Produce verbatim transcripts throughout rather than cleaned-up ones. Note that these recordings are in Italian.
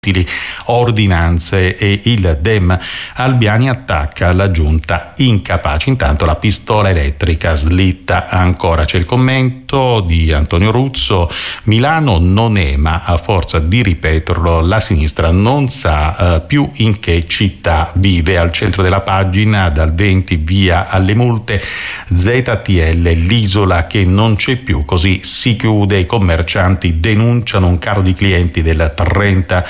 ordinanze e il Dem Albiani attacca la giunta incapace. Intanto la pistola elettrica slitta ancora. C'è il commento di Antonio Ruzzo: Milano non è, ma a forza di ripeterlo la sinistra non sa eh, più in che città vive. Al centro della pagina, dal venti via alle multe, Z T L, l'isola che non c'è più, così si chiude. I commercianti denunciano un calo di clienti del trenta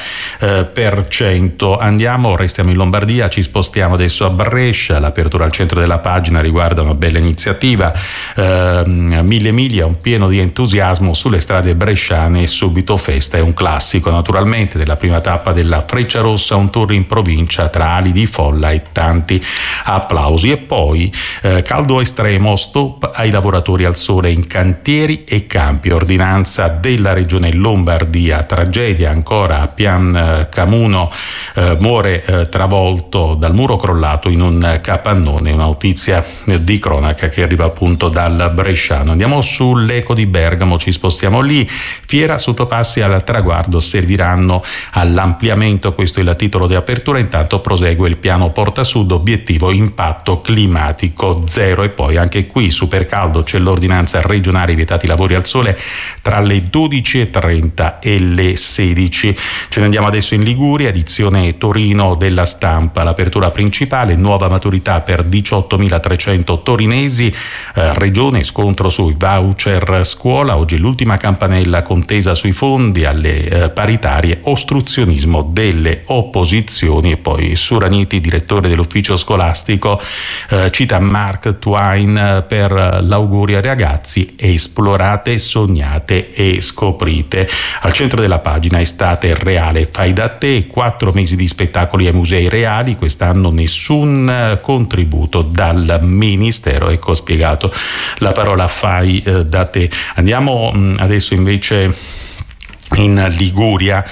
per cento. Andiamo, restiamo in Lombardia, ci spostiamo adesso a Brescia. L'apertura al centro della pagina riguarda una bella iniziativa, eh, Mille Miglia, un pieno di entusiasmo sulle strade bresciane e subito festa. È un classico naturalmente della prima tappa della Frecciarossa, un tour in provincia tra ali di folla e tanti applausi. E poi eh, caldo estremo, stop ai lavoratori al sole in cantieri e campi, ordinanza della regione Lombardia. Tragedia ancora a Pian Camuno, eh, muore eh, travolto dal muro crollato in un capannone. Una notizia eh, di cronaca che arriva appunto dal bresciano. Andiamo sull'Eco di Bergamo, ci spostiamo lì. Fiera, sottopassi al traguardo serviranno all'ampliamento, questo è il titolo di apertura. Intanto prosegue il piano Porta Sud, obiettivo impatto climatico zero. E poi anche qui super caldo, c'è l'ordinanza regionale vietati lavori al sole tra le dodici e trenta e le sedici. Ce ne andiamo adesso in Liguria, edizione Torino della Stampa. L'apertura principale: nuova maturità per diciottomilatrecento torinesi, eh, regione, scontro sui voucher scuola. Oggi l'ultima campanella, contesa sui fondi alle eh, paritarie, ostruzionismo delle opposizioni. E poi Suraniti, direttore dell'ufficio scolastico, eh, cita Mark Twain per l'augurio ai ragazzi: esplorate, sognate e scoprite. Al centro della pagina estate reale, fai da te, quattro mesi di spettacoli ai musei reali, quest'anno nessun contributo dal ministero. Ecco spiegato la parola fai da te. Andiamo adesso invece in Liguria.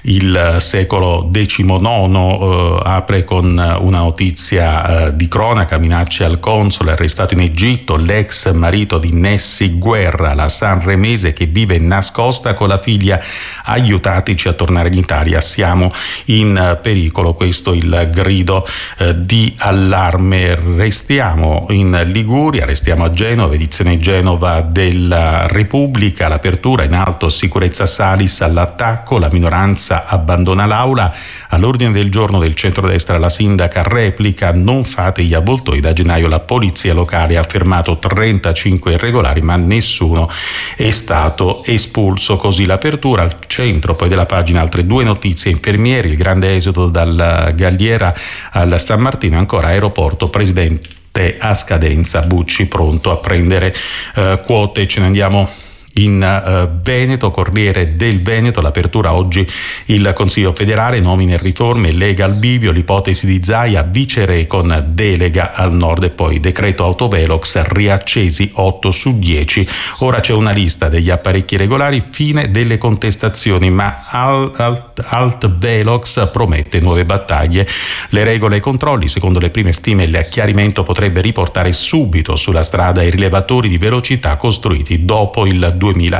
Il Secolo diciannove eh, apre con una notizia eh, di cronaca: minacce al console arrestato in Egitto, l'ex marito di Nessi Guerra, la sanremese che vive nascosta con la figlia, aiutateci a tornare in Italia, siamo in pericolo. Questo è il grido eh, di allarme. Restiamo in Liguria, restiamo a Genova, edizione Genova della Repubblica. L'apertura in alto, sicurezza Salis all'attacco, la minoranza abbandona l'aula. All'ordine del giorno del centrodestra la sindaca replica: non fate gli avvoltoi, da gennaio la polizia locale ha fermato trentacinque irregolari ma nessuno è stato espulso. Così l'apertura. Al centro poi della pagina altre due notizie: infermieri, il grande esodo dalla Galliera al San Martino, ancora aeroporto, presidente a scadenza, Bucci pronto a prendere eh, quote. Ce ne andiamo in uh, Veneto, Corriere del Veneto. L'apertura oggi, il Consiglio federale, nomine e riforme, Lega al bivio, l'ipotesi di Zaia, viceré con delega al nord. E poi decreto autovelox, riaccesi otto su dieci. Ora c'è una lista degli apparecchi regolari, fine delle contestazioni, ma Alt, Alt, Alt Velox promette nuove battaglie. Le regole e i controlli, secondo le prime stime il chiarimento potrebbe riportare subito sulla strada i rilevatori di velocità costruiti dopo il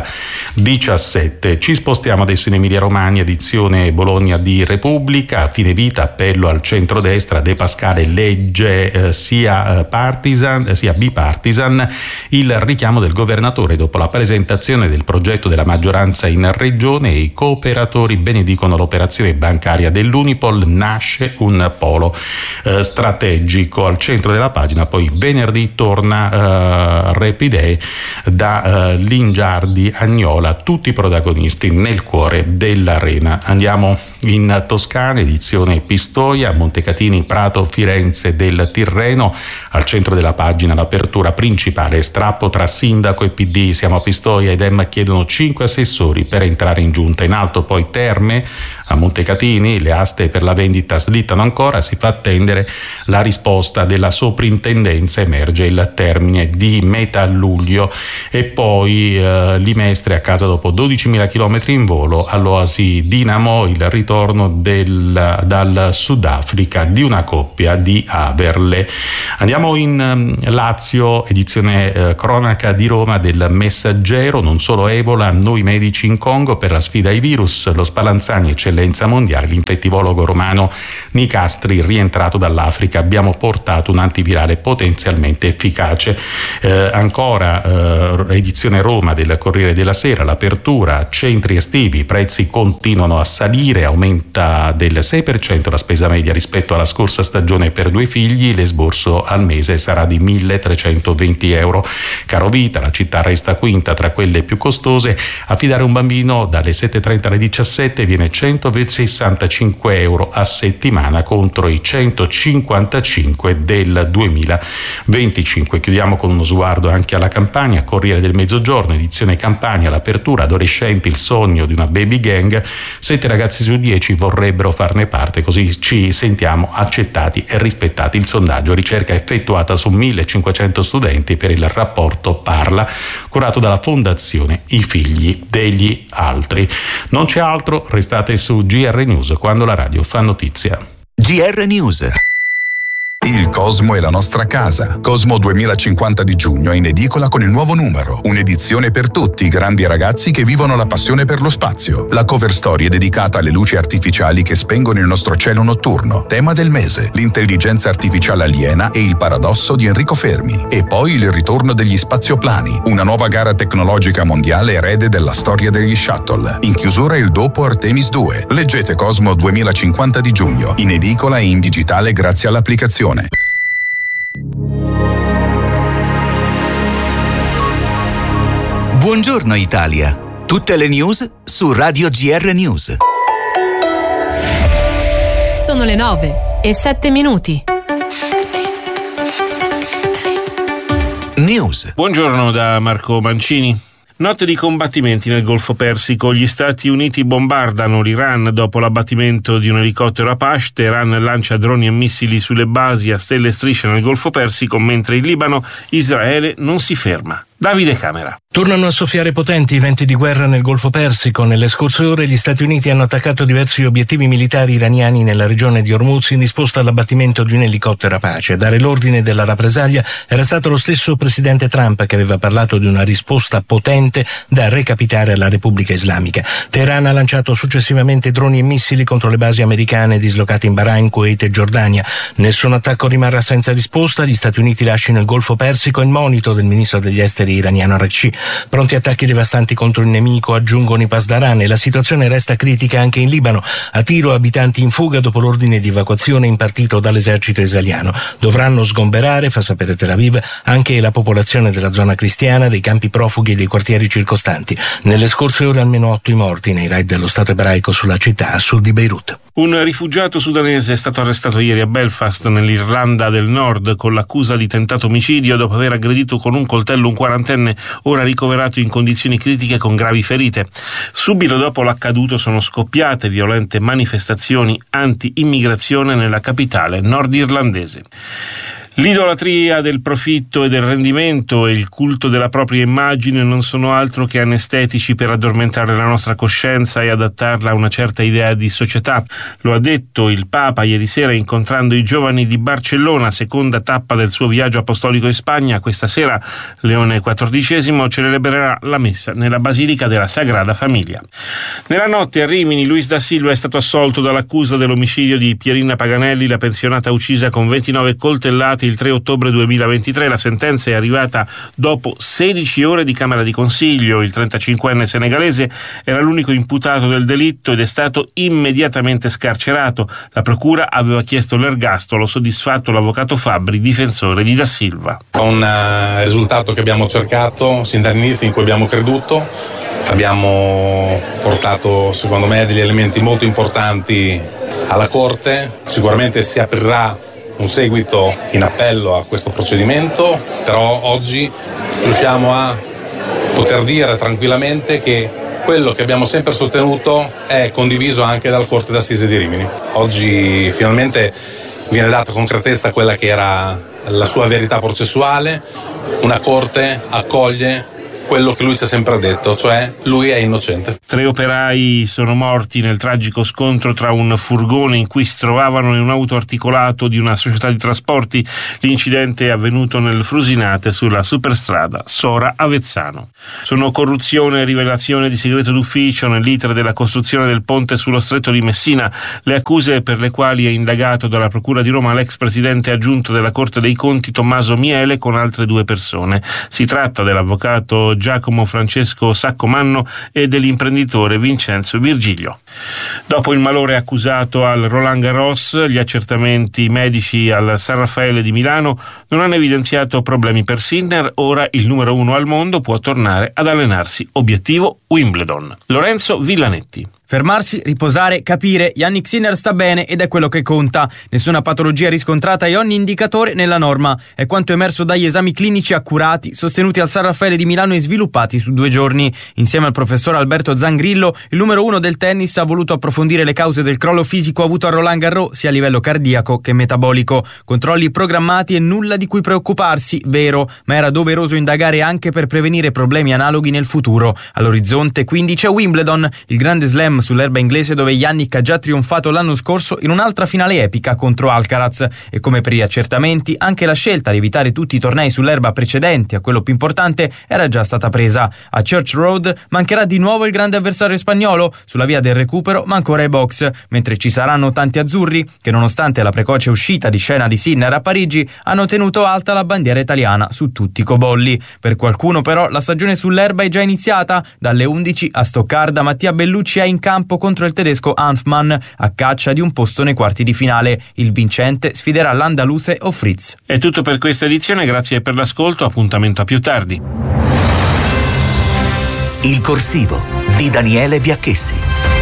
duemiladiciassette. Ci spostiamo adesso in Emilia Romagna, edizione Bologna di Repubblica. A fine vita, appello al centrodestra, De Pascale, legge eh, sia partisan eh, sia bipartisan, il richiamo del governatore dopo la presentazione del progetto della maggioranza in regione. I cooperatori benedicono l'operazione bancaria dell'Unipol, nasce un polo eh, strategico. Al centro della pagina poi venerdì torna eh, Repidee da eh, Lingiardi Agnola, tutti i protagonisti nel cuore dell'arena. Andiamo in Toscana, edizione Pistoia, Montecatini, Prato, Firenze del Tirreno. Al centro della pagina l'apertura principale: strappo tra sindaco e P D, siamo a Pistoia, i Dem chiedono cinque assessori per entrare in giunta. In alto poi Terme, a Montecatini, le aste per la vendita slittano ancora, si fa attendere la risposta della soprintendenza, emerge il termine di metà luglio. E poi eh, eh, Limestre a casa dopo dodicimila chilometri in volo, all'Oasi Dinamo il ritorno del, dal Sudafrica di una coppia di Averle. Andiamo in um, Lazio, edizione eh, cronaca di Roma del Messaggero. Non solo Ebola, noi medici in Congo per la sfida ai virus, lo Spallanzani eccellenza mondiale, l'infettivologo romano Nicastri rientrato dall'Africa, abbiamo portato un antivirale potenzialmente efficace. Eh, ancora eh, edizione Roma del Corriere della Sera, l'apertura, centri estivi, i prezzi continuano a salire, aumenta del sei per cento la spesa media rispetto alla scorsa stagione per due figli, l'esborso al mese sarà di milletrecentoventi euro. Carovita, la città resta quinta tra quelle più costose, affidare un bambino dalle sette e trenta alle diciassette viene centosessantacinque euro a settimana contro i centocinquantacinque del duemilaventicinque. Chiudiamo con uno sguardo anche alla Campania, Corriere del Mezzogiorno, edizione Campania, l'apertura, adolescenti, il sogno di una baby gang, sette ragazzi su dieci vorrebbero farne parte, così ci sentiamo accettati e rispettati. Il sondaggio, ricerca effettuata su millecinquecento studenti per il rapporto Parla, curato dalla Fondazione I Figli degli Altri. Non c'è altro, restate su G R News, quando la radio fa notizia. G R News. Il Cosmo è la nostra casa. Cosmo duemilacinquanta di giugno è in edicola con il nuovo numero. Un'edizione per tutti i grandi ragazzi che vivono la passione per lo spazio. La cover story è dedicata alle luci artificiali che spengono il nostro cielo notturno. Tema del mese: l'intelligenza artificiale aliena e il paradosso di Enrico Fermi. E poi il ritorno degli spazioplani, una nuova gara tecnologica mondiale erede della storia degli shuttle. In chiusura il dopo Artemis due. Leggete Cosmo duemilacinquanta di giugno, in edicola e in digitale grazie all'applicazione. Buongiorno Italia, tutte le news su Radio G R News. Sono le nove e sette minuti. News. Buongiorno da Marco Mancini. Notte di combattimenti nel Golfo Persico. Gli Stati Uniti bombardano l'Iran dopo l'abbattimento di un elicottero Apache. Teheran lancia droni e missili sulle basi a stelle e strisce nel Golfo Persico, mentre in Libano Israele non si ferma. Davide Camera. Tornano a soffiare potenti i venti di guerra nel Golfo Persico. Nelle scorse ore gli Stati Uniti hanno attaccato diversi obiettivi militari iraniani nella regione di Hormuz in risposta all'abbattimento di un elicottero Apache. A dare l'ordine della rappresaglia era stato lo stesso presidente Trump, che aveva parlato di una risposta potente da recapitare alla Repubblica Islamica. Teheran ha lanciato successivamente droni e missili contro le basi americane dislocate in Bahrain, Kuwait e Giordania. Nessun attacco rimarrà senza risposta. Gli Stati Uniti lasciano il Golfo Persico il monito del ministro degli esteri iraniano Araghchi. Pronti attacchi devastanti contro il nemico, aggiungono i Pasdaran, e la situazione resta critica anche in Libano. A Tiro abitanti in fuga dopo l'ordine di evacuazione impartito dall'esercito israeliano. Dovranno sgomberare, fa sapere Tel Aviv, anche la popolazione della zona cristiana, dei campi profughi e dei quartieri circostanti. Nelle scorse ore almeno otto i morti nei raid dello Stato ebraico sulla città a sud di Beirut. Un rifugiato sudanese è stato arrestato ieri a Belfast, nell'Irlanda del Nord, con l'accusa di tentato omicidio dopo aver aggredito con un coltello un quarantenne, ora ricoverato in condizioni critiche con gravi ferite. Subito dopo l'accaduto sono scoppiate violente manifestazioni anti-immigrazione nella capitale nordirlandese. L'idolatria del profitto e del rendimento e il culto della propria immagine non sono altro che anestetici per addormentare la nostra coscienza e adattarla a una certa idea di società. Lo ha detto il Papa ieri sera incontrando i giovani di Barcellona, seconda tappa del suo viaggio apostolico in Spagna. Questa sera Leone quattordicesimo celebrerà la messa nella Basilica della Sagrada Famiglia. Nella notte a Rimini Luis da Silva è stato assolto dall'accusa dell'omicidio di Pierina Paganelli, la pensionata uccisa con ventinove coltellate il tre ottobre duemilaventitré. La sentenza è arrivata dopo sedici ore di Camera di Consiglio. Il trentacinquenne senegalese era l'unico imputato del delitto ed è stato immediatamente scarcerato. La procura aveva chiesto l'ergastolo, soddisfatto l'avvocato Fabbri, difensore di Da Silva. Un uh, risultato che abbiamo cercato sin dall'inizio, in cui abbiamo creduto. Abbiamo portato, secondo me, degli elementi molto importanti alla Corte. Sicuramente si aprirà un seguito in appello a questo procedimento, però oggi riusciamo a poter dire tranquillamente che quello che abbiamo sempre sostenuto è condiviso anche dalla Corte d'Assise di Rimini. Oggi finalmente viene data concretezza a quella che era la sua verità processuale. Una Corte accoglie quello che lui ci ha sempre detto, cioè lui è innocente. Tre operai sono morti nel tragico scontro tra un furgone in cui si trovavano e un auto articolato di una società di trasporti. L'incidente è avvenuto nel Frusinate sulla superstrada Sora-Avezzano. Sono corruzione e rivelazione di segreto d'ufficio nell'iter della costruzione del ponte sullo stretto di Messina, le accuse per le quali è indagato dalla Procura di Roma l'ex presidente aggiunto della Corte dei Conti Tommaso Miele con altre due persone. Si tratta dell'avvocato Giacomo Francesco Saccomanno e dell'imprenditore Vincenzo Virgilio. Dopo il malore accusato al Roland Garros, gli accertamenti medici al San Raffaele di Milano non hanno evidenziato problemi per Sinner. Ora il numero uno al mondo può tornare ad allenarsi. Obiettivo Wimbledon. Lorenzo Villanetti. Fermarsi, riposare, capire, Jannik Sinner sta bene ed è quello che conta. Nessuna patologia riscontrata e ogni indicatore nella norma. È quanto emerso dagli esami clinici accurati, sostenuti al San Raffaele di Milano e sviluppati su due giorni. Insieme al professor Alberto Zangrillo, il numero uno del tennis ha voluto approfondire le cause del crollo fisico avuto a Roland Garros, sia a livello cardiaco che metabolico. Controlli programmati e nulla di cui preoccuparsi, vero, ma era doveroso indagare anche per prevenire problemi analoghi nel futuro. All'orizzonte quindi c'è Wimbledon, il grande slam sull'erba inglese dove Jannik ha già trionfato l'anno scorso in un'altra finale epica contro Alcaraz, e come per gli accertamenti anche la scelta di evitare tutti i tornei sull'erba precedenti a quello più importante era già stata presa. A Church Road mancherà di nuovo il grande avversario spagnolo, sulla via del recupero ma ancora ai box, mentre ci saranno tanti azzurri che nonostante la precoce uscita di scena di Sinner a Parigi hanno tenuto alta la bandiera italiana su tutti i cobolli. Per qualcuno però la stagione sull'erba è già iniziata. Dalle undici a Stoccarda Mattia Bellucci è in campo contro il tedesco Hanfmann a caccia di un posto nei quarti di finale. Il vincente sfiderà l'andaluze o Fritz. È tutto per questa edizione, grazie per l'ascolto, appuntamento a più tardi. Il corsivo di Daniele Biacchessi.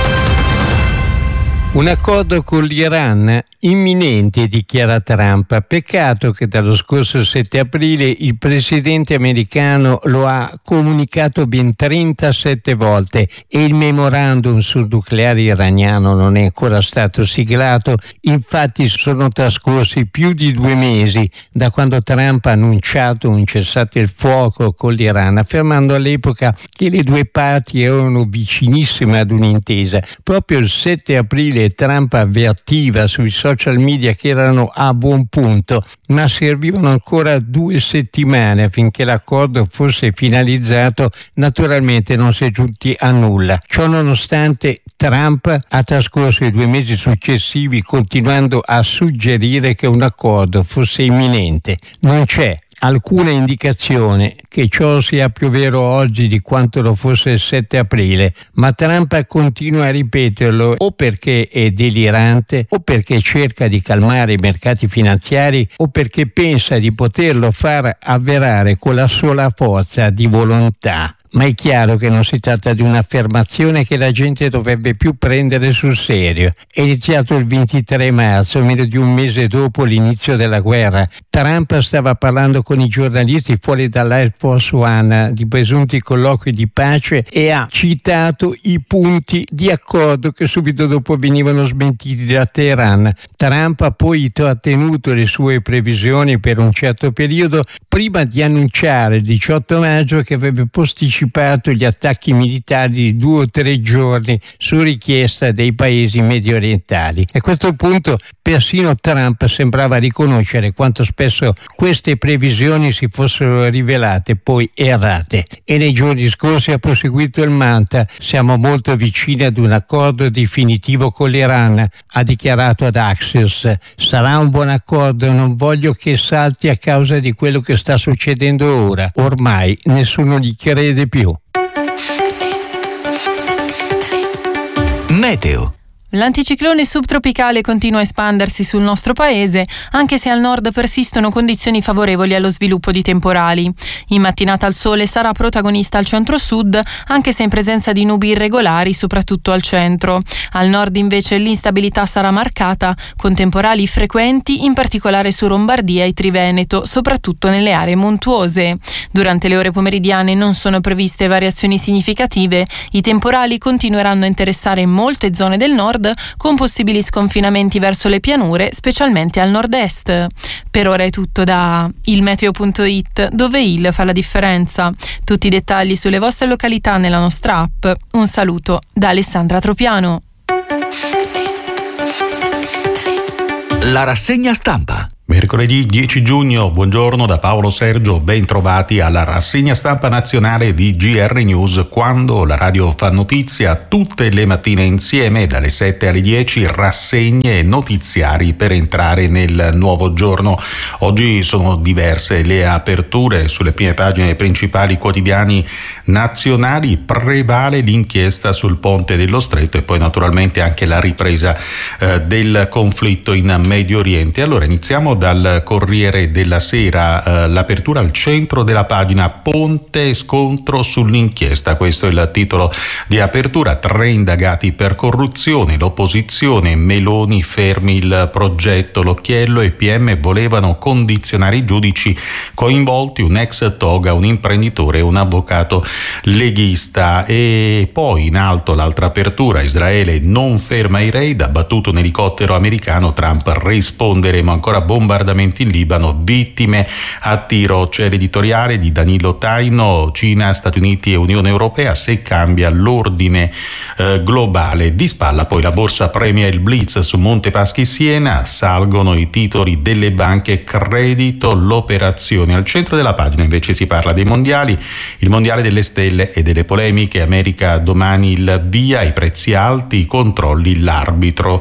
Un accordo con l'Iran imminente, dichiara Trump. Peccato che dallo scorso sette aprile il presidente americano lo ha comunicato ben trentasette volte e il memorandum sul nucleare iraniano non è ancora stato siglato. Infatti sono trascorsi più di due mesi da quando Trump ha annunciato un cessate il fuoco con l'Iran, affermando all'epoca che le due parti erano vicinissime ad un'intesa. Proprio il sette aprile Trump avvertiva sui social media che erano a buon punto, ma servivano ancora due settimane affinché l'accordo fosse finalizzato. Naturalmente non si è giunti a nulla. Ciò nonostante, Trump ha trascorso i due mesi successivi continuando a suggerire che un accordo fosse imminente. Non c'è alcuna indicazione che ciò sia più vero oggi di quanto lo fosse il sette aprile, ma Trump continua a ripeterlo o perché è delirante, o perché cerca di calmare i mercati finanziari, o perché pensa di poterlo far avverare con la sola forza di volontà. Ma è chiaro che non si tratta di un'affermazione che la gente dovrebbe più prendere sul serio. È iniziato il ventitré marzo, meno di un mese dopo l'inizio della guerra. Trump stava parlando con i giornalisti fuori dall'Air Force One di presunti colloqui di pace e ha citato i punti di accordo che subito dopo venivano smentiti da Teheran. Trump ha poi trattenuto le sue previsioni per un certo periodo prima di annunciare il diciotto maggio che avrebbe posticipato gli attacchi militari di due o tre giorni su richiesta dei paesi medio orientali. A questo punto persino Trump sembrava riconoscere quanto spesso queste previsioni si fossero rivelate poi errate, e nei giorni scorsi ha proseguito il mantra: siamo molto vicini ad un accordo definitivo con l'Iran, ha dichiarato ad Axios. Sarà un buon accordo, non voglio che salti a causa di quello che sta succedendo ora. Ormai nessuno gli crede più. Meteo. L'anticiclone subtropicale continua a espandersi sul nostro paese, anche se al nord persistono condizioni favorevoli allo sviluppo di temporali. In mattinata il sole sarà protagonista al centro-sud, anche se in presenza di nubi irregolari, soprattutto al centro. Al nord invece l'instabilità sarà marcata, con temporali frequenti, in particolare su Lombardia e Triveneto, soprattutto nelle aree montuose. Durante le ore pomeridiane non sono previste variazioni significative. I temporali continueranno a interessare molte zone del nord, nord, con possibili sconfinamenti verso le pianure, specialmente al nord-est. Per ora è tutto da il meteo punto it, dove il fa la differenza. Tutti i dettagli sulle vostre località nella nostra app. Un saluto da Alessandra Tropiano. La rassegna stampa. Mercoledì dieci giugno, buongiorno da Paolo Sergio, ben trovati alla rassegna stampa nazionale di G R News, quando la radio fa notizia tutte le mattine insieme dalle sette alle dieci, rassegne e notiziari per entrare nel nuovo giorno. Oggi sono diverse le aperture sulle prime pagine dei principali quotidiani nazionali, prevale l'inchiesta sul ponte dello Stretto e poi naturalmente anche la ripresa eh, del conflitto in Medio Oriente. Allora iniziamo dal Corriere della Sera, eh, l'apertura al centro della pagina, ponte scontro sull'inchiesta, questo è il titolo di apertura. Tre indagati per corruzione, l'opposizione, Meloni fermi il progetto, l'occhiello e P M volevano condizionare i giudici coinvolti, un ex toga, un imprenditore e un avvocato leghista. E poi in alto l'altra apertura, Israele non ferma i raid, abbattuto un elicottero americano, Trump risponderemo, ancora bombardamenti in Libano, vittime a tiro. C'è l'editoriale di Danilo Taino, Cina, Stati Uniti e Unione Europea, se cambia l'ordine eh, globale. Di spalla poi la borsa premia il blitz su Monte Paschi Siena, salgono i titoli delle banche credito, l'operazione. Al centro della pagina invece si parla dei mondiali, il mondiale delle stelle e delle polemiche, America domani il via, i prezzi alti, i controlli, l'arbitro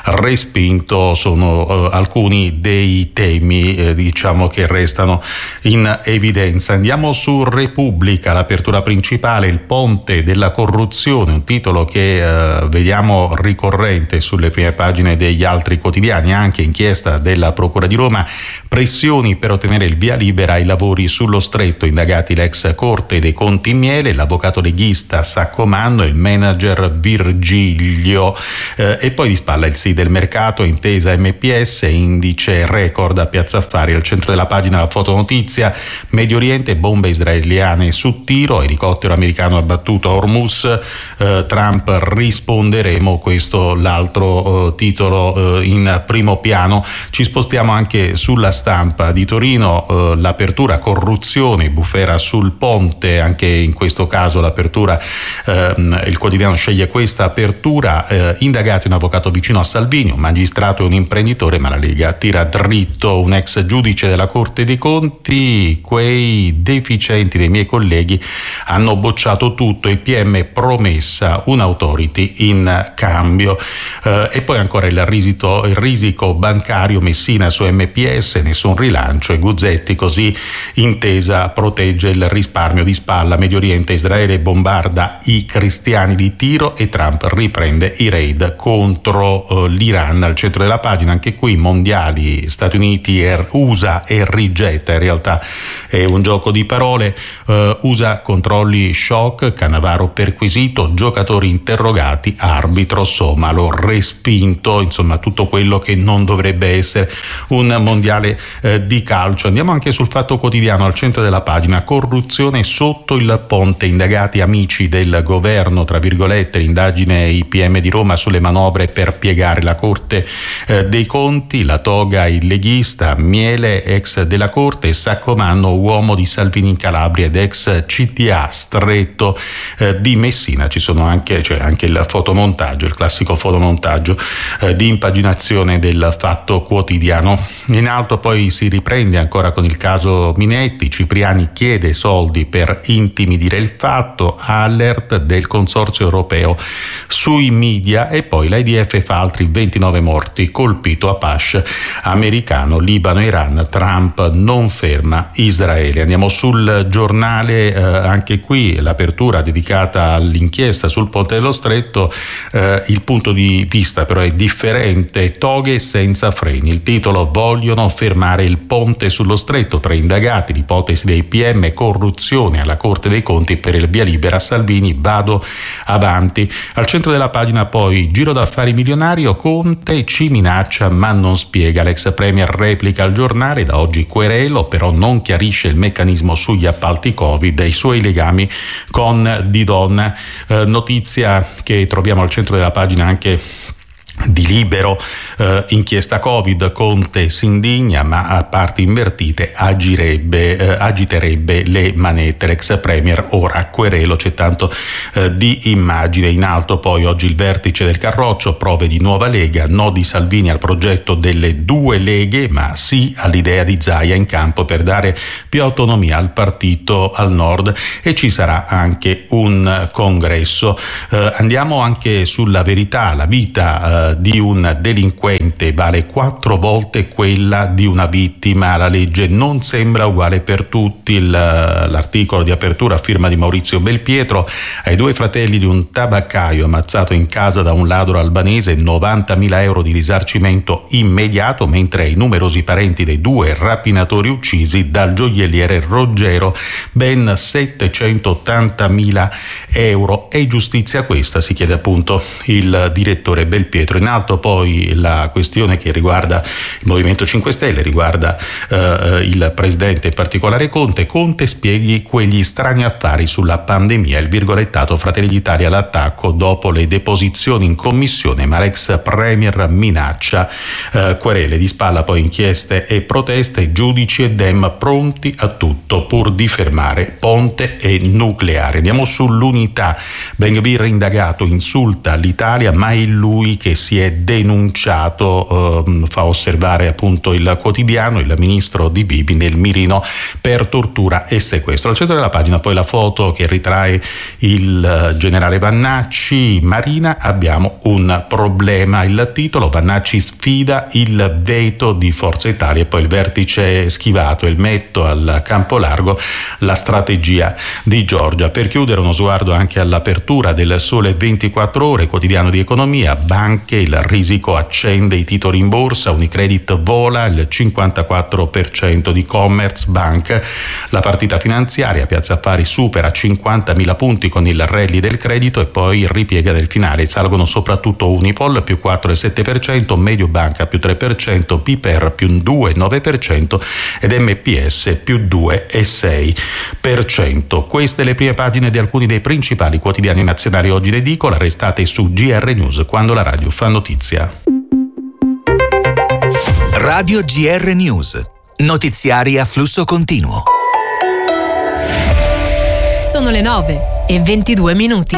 respinto, sono eh, alcuni dei temi eh, diciamo che restano in evidenza. Andiamo su Repubblica, l'apertura principale, il ponte della corruzione, un titolo che eh, vediamo ricorrente sulle prime pagine degli altri quotidiani, anche inchiesta della Procura di Roma, pressioni per ottenere il via libera ai lavori sullo Stretto, indagati l'ex Corte dei Conti Miele, l'avvocato leghista Saccomanno, il manager Virgilio eh, e poi di spalla il sì del mercato, intesa M P S, indice record a Piazza Affari. Al centro della pagina la fotonotizia, Medio Oriente, bombe israeliane su tiro, elicottero americano abbattuto a Hormuz, eh, Trump risponderemo, questo l'altro eh, titolo eh, in primo piano. Ci spostiamo anche sulla Stampa di Torino, eh, l'apertura corruzione, bufera sul ponte, anche in questo caso l'apertura, eh, il quotidiano sceglie questa apertura, eh, indagati un avvocato vicino a Salvini, un magistrato e un imprenditore, ma la Lega tira dritto un ex giudice della Corte dei Conti, quei deficienti dei miei colleghi hanno bocciato tutto, i P M promessa un'autority in cambio. Eh, e poi ancora il, risito, il risico bancario, Messina su M P S, nessun rilancio, e Guzzetti così intesa protegge il risparmio. Di spalla Medio Oriente, Israele bombarda i cristiani di tiro e Trump riprende i raid contro eh, l'Iran. Al centro della pagina anche qui mondiali, Stati Uniti e U S A e rigetta, in realtà è un gioco di parole. uh, U S A controlli shock, Cannavaro perquisito, giocatori interrogati, arbitro Somalo respinto, insomma tutto quello che non dovrebbe essere un mondiale eh, di calcio. Andiamo anche sul Fatto Quotidiano, al centro della pagina, corruzione sotto il ponte, indagati amici del governo, tra virgolette, l'indagine I P M di Roma sulle manovre per piegare la Corte eh, dei Conti, la toga il leghista, Miele ex della Corte, Saccomanno uomo di Salvini in Calabria ed ex C T A stretto eh, di Messina. Ci sono anche, cioè anche il fotomontaggio, il classico fotomontaggio eh, di impaginazione del Fatto Quotidiano. In alto poi si riprende ancora con il caso Minetti, Cipriani chiede soldi per intimidire il fatto, alert del consorzio europeo sui media, e poi l'I D F fa altri ventinove morti, colpito a Pash americano, Libano, Iran, Trump non ferma Israele. Andiamo sul Giornale, eh, anche qui l'apertura dedicata all'inchiesta sul ponte dello Stretto, eh, il punto di vista però è differente, toghe senza freni, il titolo, vogliono fermare il ponte sullo Stretto, tre indagati, l'ipotesi dei P M, corruzione alla Corte dei Conti per il via libera a Salvini, vado avanti. Al centro della pagina poi giro d'affari milionario, Conte ci minaccia ma non spiega, l'ex premier replica al Giornale, da oggi querelo, però non chiarisce il meccanismo sugli appalti Covid e i suoi legami con Didon. Eh, notizia che troviamo al centro della pagina anche Di Libero, eh, inchiesta Covid, Conte si indigna ma a parti invertite agirebbe, eh, agiterebbe le manette, l'ex premier ora querelo, c'è tanto eh, di immagine in alto. Poi oggi il vertice del Carroccio, prove di nuova Lega, no di Salvini al progetto delle due leghe ma sì all'idea di Zaia in campo per dare più autonomia al partito al nord, e ci sarà anche un congresso. Eh, andiamo anche sulla Verità, la vita eh, di un delinquente vale quattro volte quella di una vittima, la legge non sembra uguale per tutti. Il, l'articolo di apertura a firma di Maurizio Belpietro. Ai due fratelli di un tabaccaio ammazzato in casa da un ladro albanese novantamila euro di risarcimento immediato, mentre ai numerosi parenti dei due rapinatori uccisi dal gioielliere Roggero ben settecentottantamila euro. È giustizia questa? Si chiede appunto il direttore Belpietro. In alto poi la questione che riguarda il Movimento cinque Stelle, riguarda eh, il presidente, in particolare Conte. Conte spieghi quegli strani affari sulla pandemia, il virgolettato Fratelli d'Italia all'attacco dopo le deposizioni in commissione, ma l'ex premier minaccia eh, querele. Di spalla poi inchieste e proteste, giudici e Dem pronti a tutto pur di fermare ponte e nucleare. Andiamo sull'Unità. Ben Gvir indagato, insulta l'Italia ma è lui che si è denunciato, eh, fa osservare appunto il quotidiano, il ministro di Bibi nel mirino per tortura e sequestro. Al centro della pagina poi la foto che ritrae il generale Vannacci. Marina, abbiamo un problema, il titolo. Vannacci sfida il veto di Forza Italia, e poi il vertice schivato, il metto al campo largo, la strategia di Giorgia. Per chiudere uno sguardo anche all'apertura del Sole ventiquattro Ore, quotidiano di economia. Banche, il risico accende i titoli in borsa, Unicredit vola il cinquantaquattro per cento di Commerzbank. La partita finanziaria, Piazza Affari supera cinquantamila punti con il rally del credito e poi ripiega del finale. Salgono soprattutto Unipol più quattro virgola sette per cento, Mediobanca più tre per cento, Piper più due virgola nove per cento ed M P S più due virgola sei per cento. Queste le prime pagine di alcuni dei principali quotidiani nazionali oggi in edicola. Restate su G R News, quando la radio fa notizia. Radio G R News. Notiziari a flusso continuo. Sono le nove e ventidue minuti.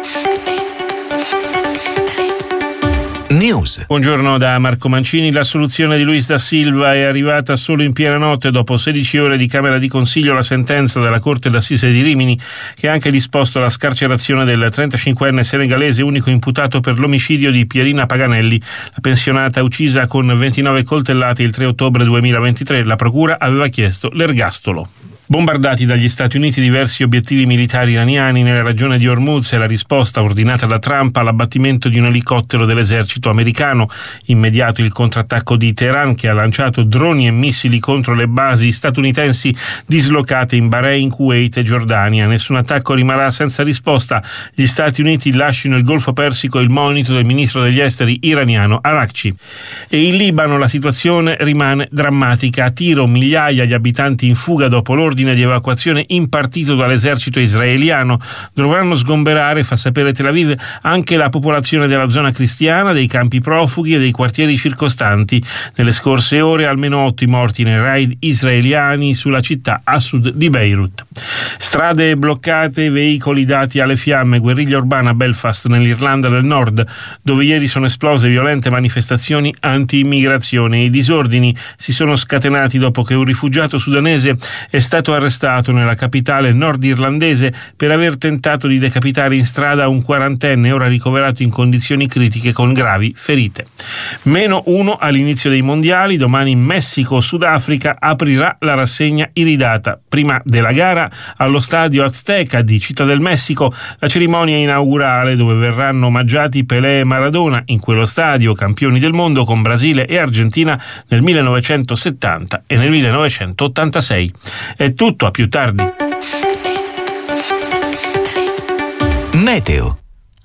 News. Buongiorno da Marco Mancini. La soluzione di Luis da Silva è arrivata solo in piena notte. Dopo sedici ore di Camera di Consiglio, la sentenza della Corte d'Assise di Rimini, che ha anche disposto la scarcerazione del trentacinquenne senegalese, unico imputato per l'omicidio di Pierina Paganelli, la pensionata uccisa con ventinove coltellate il tre ottobre duemilaventitré. La procura aveva chiesto l'ergastolo. Bombardati dagli Stati Uniti diversi obiettivi militari iraniani nella regione di Hormuz e la risposta ordinata da Trump all'abbattimento di un elicottero dell'esercito americano. Immediato il contrattacco di Teheran, che ha lanciato droni e missili contro le basi statunitensi dislocate in Bahrain, Kuwait e Giordania. Nessun attacco rimarrà senza risposta. Gli Stati Uniti lasciano il Golfo Persico, il monito del ministro degli esteri iraniano Arakci. E in Libano la situazione rimane drammatica. A tiro migliaia gli abitanti in fuga dopo l'ordine di evacuazione impartito dall'esercito israeliano. Dovranno sgomberare, fa sapere Tel Aviv, anche la popolazione della zona cristiana, dei campi profughi e dei quartieri circostanti. Nelle scorse ore almeno otto i morti nei raid israeliani sulla città a sud di Beirut. Strade bloccate, veicoli dati alle fiamme, guerriglia urbana a Belfast nell'Irlanda del Nord, dove ieri sono esplose violente manifestazioni anti-immigrazione. I disordini si sono scatenati dopo che un rifugiato sudanese è stato arrestato nella capitale nordirlandese per aver tentato di decapitare in strada un quarantenne, ora ricoverato in condizioni critiche con gravi ferite. Meno uno all'inizio dei mondiali. Domani Messico-Sudafrica aprirà la rassegna iridata. Prima della gara allo stadio Azteca di Città del Messico la cerimonia inaugurale, dove verranno omaggiati Pelé e Maradona, in quello stadio campioni del mondo con Brasile e Argentina nel millenovecentosettanta e nel millenovecentottantasei. È tutto, a più tardi. Meteo.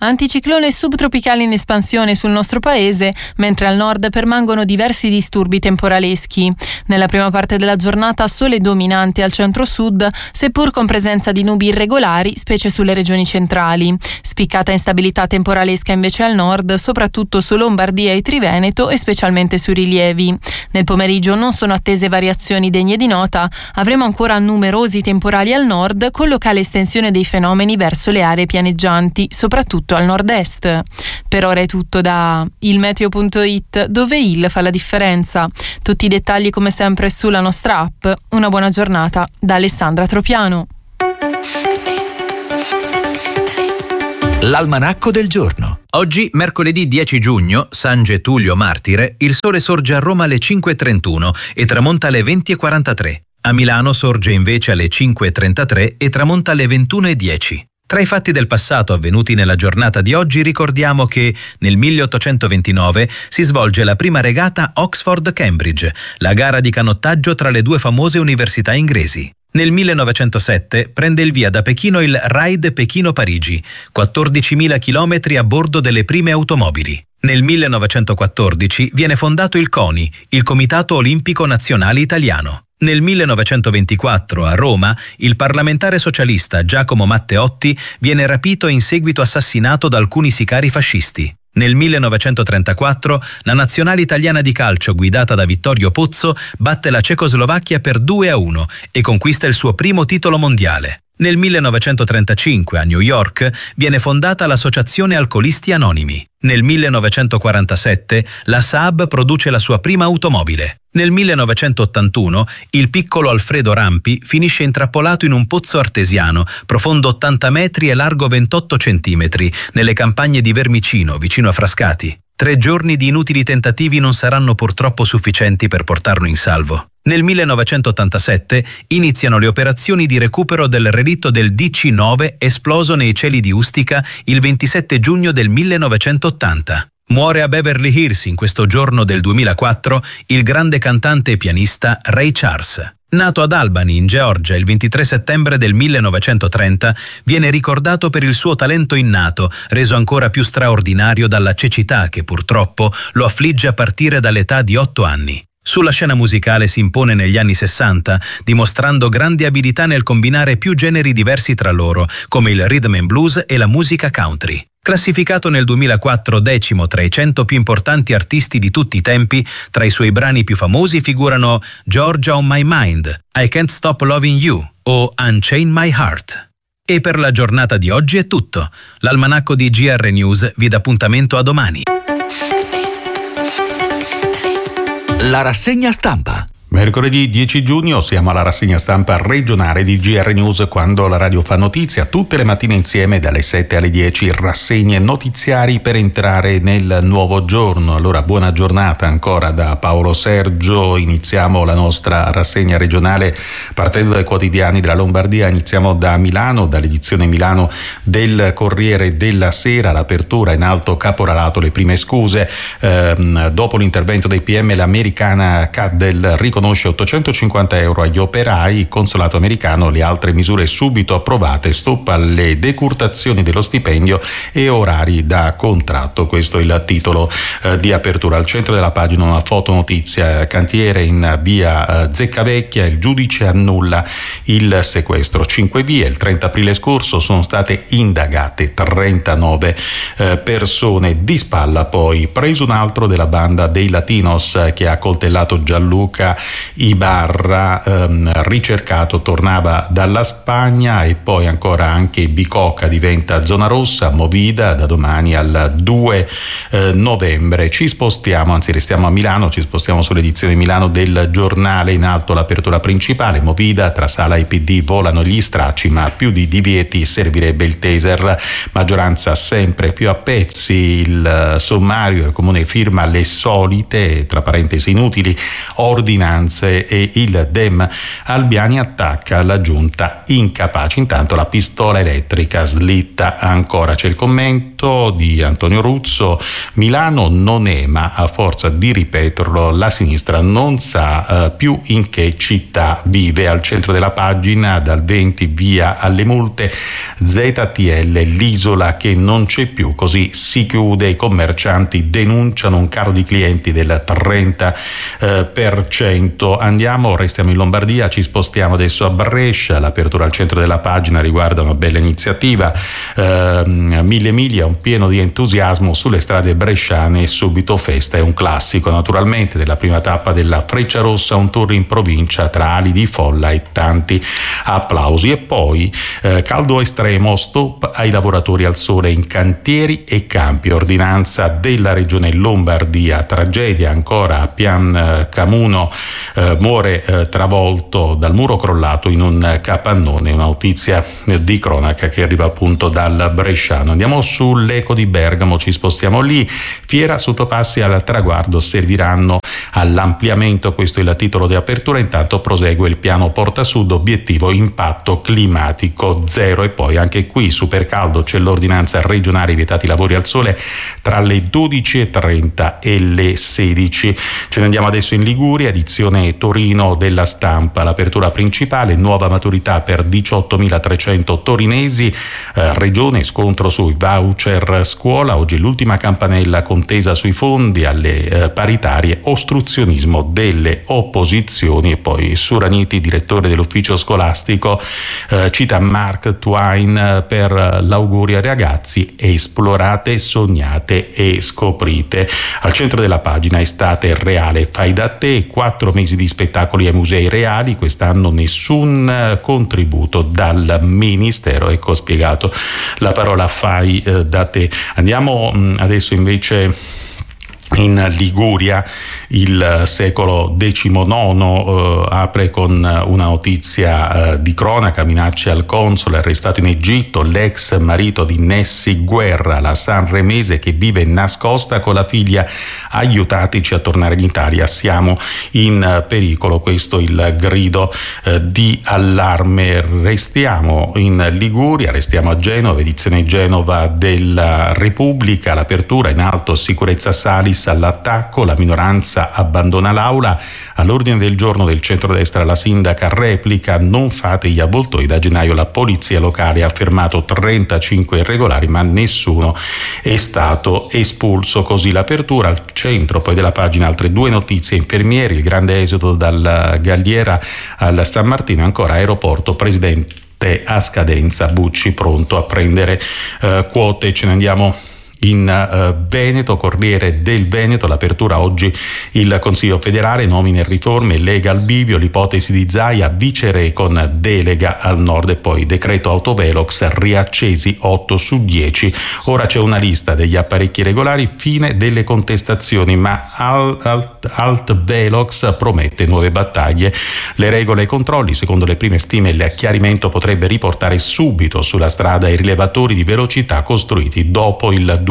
Anticiclone subtropicale in espansione sul nostro paese, mentre al nord permangono diversi disturbi temporaleschi. Nella prima parte della giornata sole dominante al centro-sud, seppur con presenza di nubi irregolari, specie sulle regioni centrali. Spiccata instabilità temporalesca invece al nord, soprattutto su Lombardia e Triveneto e specialmente sui rilievi. Nel pomeriggio non sono attese variazioni degne di nota, avremo ancora numerosi temporali al nord con locale estensione dei fenomeni verso le aree pianeggianti, soprattutto al nord-est. Per ora è tutto da ilmeteo punto it, dove il fa la differenza. Tutti i dettagli come sempre sulla nostra app. Una buona giornata da Alessandra Tropiano. L'almanacco del giorno. Oggi, mercoledì dieci giugno, San Getulio Martire, il sole sorge a Roma alle cinque e trentuno e tramonta alle venti e quarantatré. A Milano sorge invece alle cinque e trentatré e tramonta alle ventuno e dieci. Tra i fatti del passato avvenuti nella giornata di oggi ricordiamo che nel milleottocentoventinove si svolge la prima regata Oxford-Cambridge, la gara di canottaggio tra le due famose università inglesi. Nel millenovecentosette prende il via da Pechino il Ride Pechino-Parigi, quattordicimila chilometri a bordo delle prime automobili. Nel millenovecentoquattordici viene fondato il CONI, il Comitato Olimpico Nazionale Italiano. Nel millenovecentoventiquattro, a Roma, il parlamentare socialista Giacomo Matteotti viene rapito e in seguito assassinato da alcuni sicari fascisti. Nel millenovecentotrentaquattro, la nazionale italiana di calcio guidata da Vittorio Pozzo batte la Cecoslovacchia per due a uno e conquista il suo primo titolo mondiale. Nel millenovecentotrentacinque, a New York, viene fondata l'Associazione Alcolisti Anonimi. Nel millenovecentoquarantasette, la Saab produce la sua prima automobile. Nel millenovecentottantuno, il piccolo Alfredo Rampi finisce intrappolato in un pozzo artesiano, profondo ottanta metri e largo ventotto centimetri, nelle campagne di Vermicino, vicino a Frascati. Tre giorni di inutili tentativi non saranno purtroppo sufficienti per portarlo in salvo. Nel millenovecentottantasette iniziano le operazioni di recupero del relitto del D C nove esploso nei cieli di Ustica il ventisette giugno del millenovecentottanta. Muore a Beverly Hills in questo giorno del duemilaquattro il grande cantante e pianista Ray Charles. Nato ad Albany, in Georgia, il ventitré settembre del millenovecentotrenta, viene ricordato per il suo talento innato, reso ancora più straordinario dalla cecità che purtroppo lo affligge a partire dall'età di otto anni. Sulla scena musicale si impone negli anni sessanta, dimostrando grandi abilità nel combinare più generi diversi tra loro, come il rhythm and blues e la musica country. Classificato nel duemilaquattro decimo tra i cento più importanti artisti di tutti i tempi, tra i suoi brani più famosi figurano Georgia on My Mind, I Can't Stop Loving You o Unchain My Heart. E per la giornata di oggi è tutto. L'almanacco di G R News vi dà appuntamento a domani. La rassegna stampa. Mercoledì dieci giugno siamo alla rassegna stampa regionale di G R News, quando la radio fa notizia tutte le mattine insieme dalle sette alle dieci, rassegne notiziari per entrare nel nuovo giorno. Allora buona giornata ancora da Paolo Sergio. Iniziamo la nostra rassegna regionale partendo dai quotidiani della Lombardia. Iniziamo da Milano, dall'edizione Milano del Corriere della Sera. L'apertura in alto caporalato, le prime scuse. Ehm, dopo l'intervento dei P M l'americana Caddell riconosce riconosce ottocentocinquanta euro agli operai, il consolato americano le altre misure subito approvate, stop alle decurtazioni dello stipendio e orari da contratto. Questo è il titolo eh, di apertura. Al centro della pagina una fotonotizia: cantiere in via eh, Zeccavecchia, il giudice annulla il sequestro. Cinque vie, il trenta aprile scorso sono state indagate trentanove eh, persone. Di spalla poi preso un altro della banda dei Latinos eh, che ha coltellato Gianluca Ibarra, ehm, ricercato, tornava dalla Spagna. E poi ancora anche Bicocca diventa zona rossa, Movida da domani al due eh, novembre. Ci spostiamo, anzi restiamo a Milano, ci spostiamo sull'edizione Milano del giornale. In alto l'apertura principale: Movida, tra Sala e P D volano gli stracci, ma più di divieti servirebbe il taser. Maggioranza sempre più a pezzi, il sommario, il comune firma le solite, tra parentesi inutili, ordinanze e il Dem Albiani attacca la giunta incapace. Intanto la pistola elettrica slitta ancora. C'è il commento commento di Antonio Ruzzo: Milano non è, ma a forza di ripeterlo la sinistra non sa eh, più in che città vive. Al centro della pagina, dal venti via alle multe, Z T L, l'isola che non c'è più, così si chiude. I commercianti denunciano un calo di clienti del trenta per cento. Andiamo, restiamo in Lombardia, ci spostiamo adesso a Brescia. L'apertura al centro della pagina riguarda una bella iniziativa, eh, Mille Miglia, un pieno di entusiasmo sulle strade bresciane e subito festa. È un classico naturalmente della prima tappa della Frecciarossa, un tour in provincia tra ali di folla e tanti applausi. E poi eh, caldo estremo, stop ai lavoratori al sole in cantieri e campi, ordinanza della regione Lombardia. Tragedia ancora a Pian Camuno, eh, muore eh, travolto dal muro crollato in un capannone. Una notizia di cronaca che arriva appunto dal bresciano. Andiamo sull'Eco di Bergamo, ci spostiamo lì. Fiera Sottopassi al traguardo serviranno all'ampliamento, questo è il titolo di apertura. Intanto prosegue il piano Porta Sud, obiettivo impatto climatico zero. E poi anche qui super caldo, c'è l'ordinanza regionale vietati lavori al sole tra le dodici e trenta e le sedici. Ce ne andiamo adesso in Liguria, edizione Torino della Stampa. L'apertura principale: nuova maturità per diciottomilatrecento torinesi, eh, regione, scontro sui voucher scuola. Oggi l'ultima campanella, contesa sui fondi alle eh, paritarie, ostruzionismo delle opposizioni. E poi Suraniti, direttore dell'ufficio scolastico, eh, cita Mark Twain per l'augurio ai ragazzi: esplorate, sognate e scoprite. Al centro della pagina estate reale, fai da te, quattro mesi di spettacoli ai musei reali, quest'anno nessun contributo dal ministero. Ecco spiegato la parola fai eh, da te. Andiamo mh, adesso invece in Liguria. Il secolo diciannove eh, apre con una notizia eh, di cronaca: minacce al console arrestato in Egitto, l'ex marito di Nessi Guerra, la sanremese che vive nascosta con la figlia, aiutateci a tornare in Italia, siamo in pericolo. Questo è il grido eh, di allarme. Restiamo in Liguria, restiamo a Genova, edizione Genova della Repubblica. L'apertura in alto, sicurezza Salis all'attacco, la minoranza abbandona l'aula. All'ordine del giorno del centrodestra la sindaca replica: non fate gli avvoltoi, da gennaio la polizia locale ha fermato trentacinque irregolari ma nessuno è stato espulso. Così l'apertura. Al centro poi della pagina altre due notizie: infermieri, il grande esodo dalla Galliera al San Martino, ancora aeroporto, presidente a scadenza, Bucci pronto a prendere eh, quote. Ce ne andiamo in uh, Veneto, Corriere del Veneto. L'apertura oggi, il Consiglio federale nomine e riforme, Lega al bivio, l'ipotesi di Zaia, viceré con delega al nord. E poi decreto autovelox, riaccesi otto su dieci. Ora c'è una lista degli apparecchi regolari, fine delle contestazioni, ma Alt, Alt, Alt Velox promette nuove battaglie. Le regole e i controlli, secondo le prime stime il chiarimento potrebbe riportare subito sulla strada i rilevatori di velocità costruiti dopo il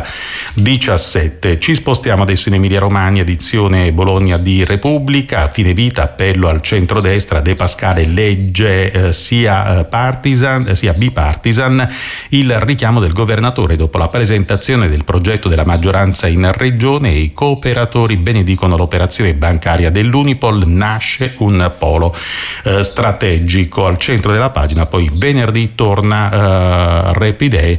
duemiladiciassette. Ci spostiamo adesso in Emilia Romagna, edizione Bologna di Repubblica. Fine vita, appello al centrodestra, De Pascale, legge eh, sia partisan sia bipartisan, il richiamo del governatore dopo la presentazione del progetto della maggioranza in regione. I cooperatori benedicono l'operazione bancaria dell'Unipol, nasce un polo eh, strategico. Al centro della pagina poi venerdì torna eh, Repidee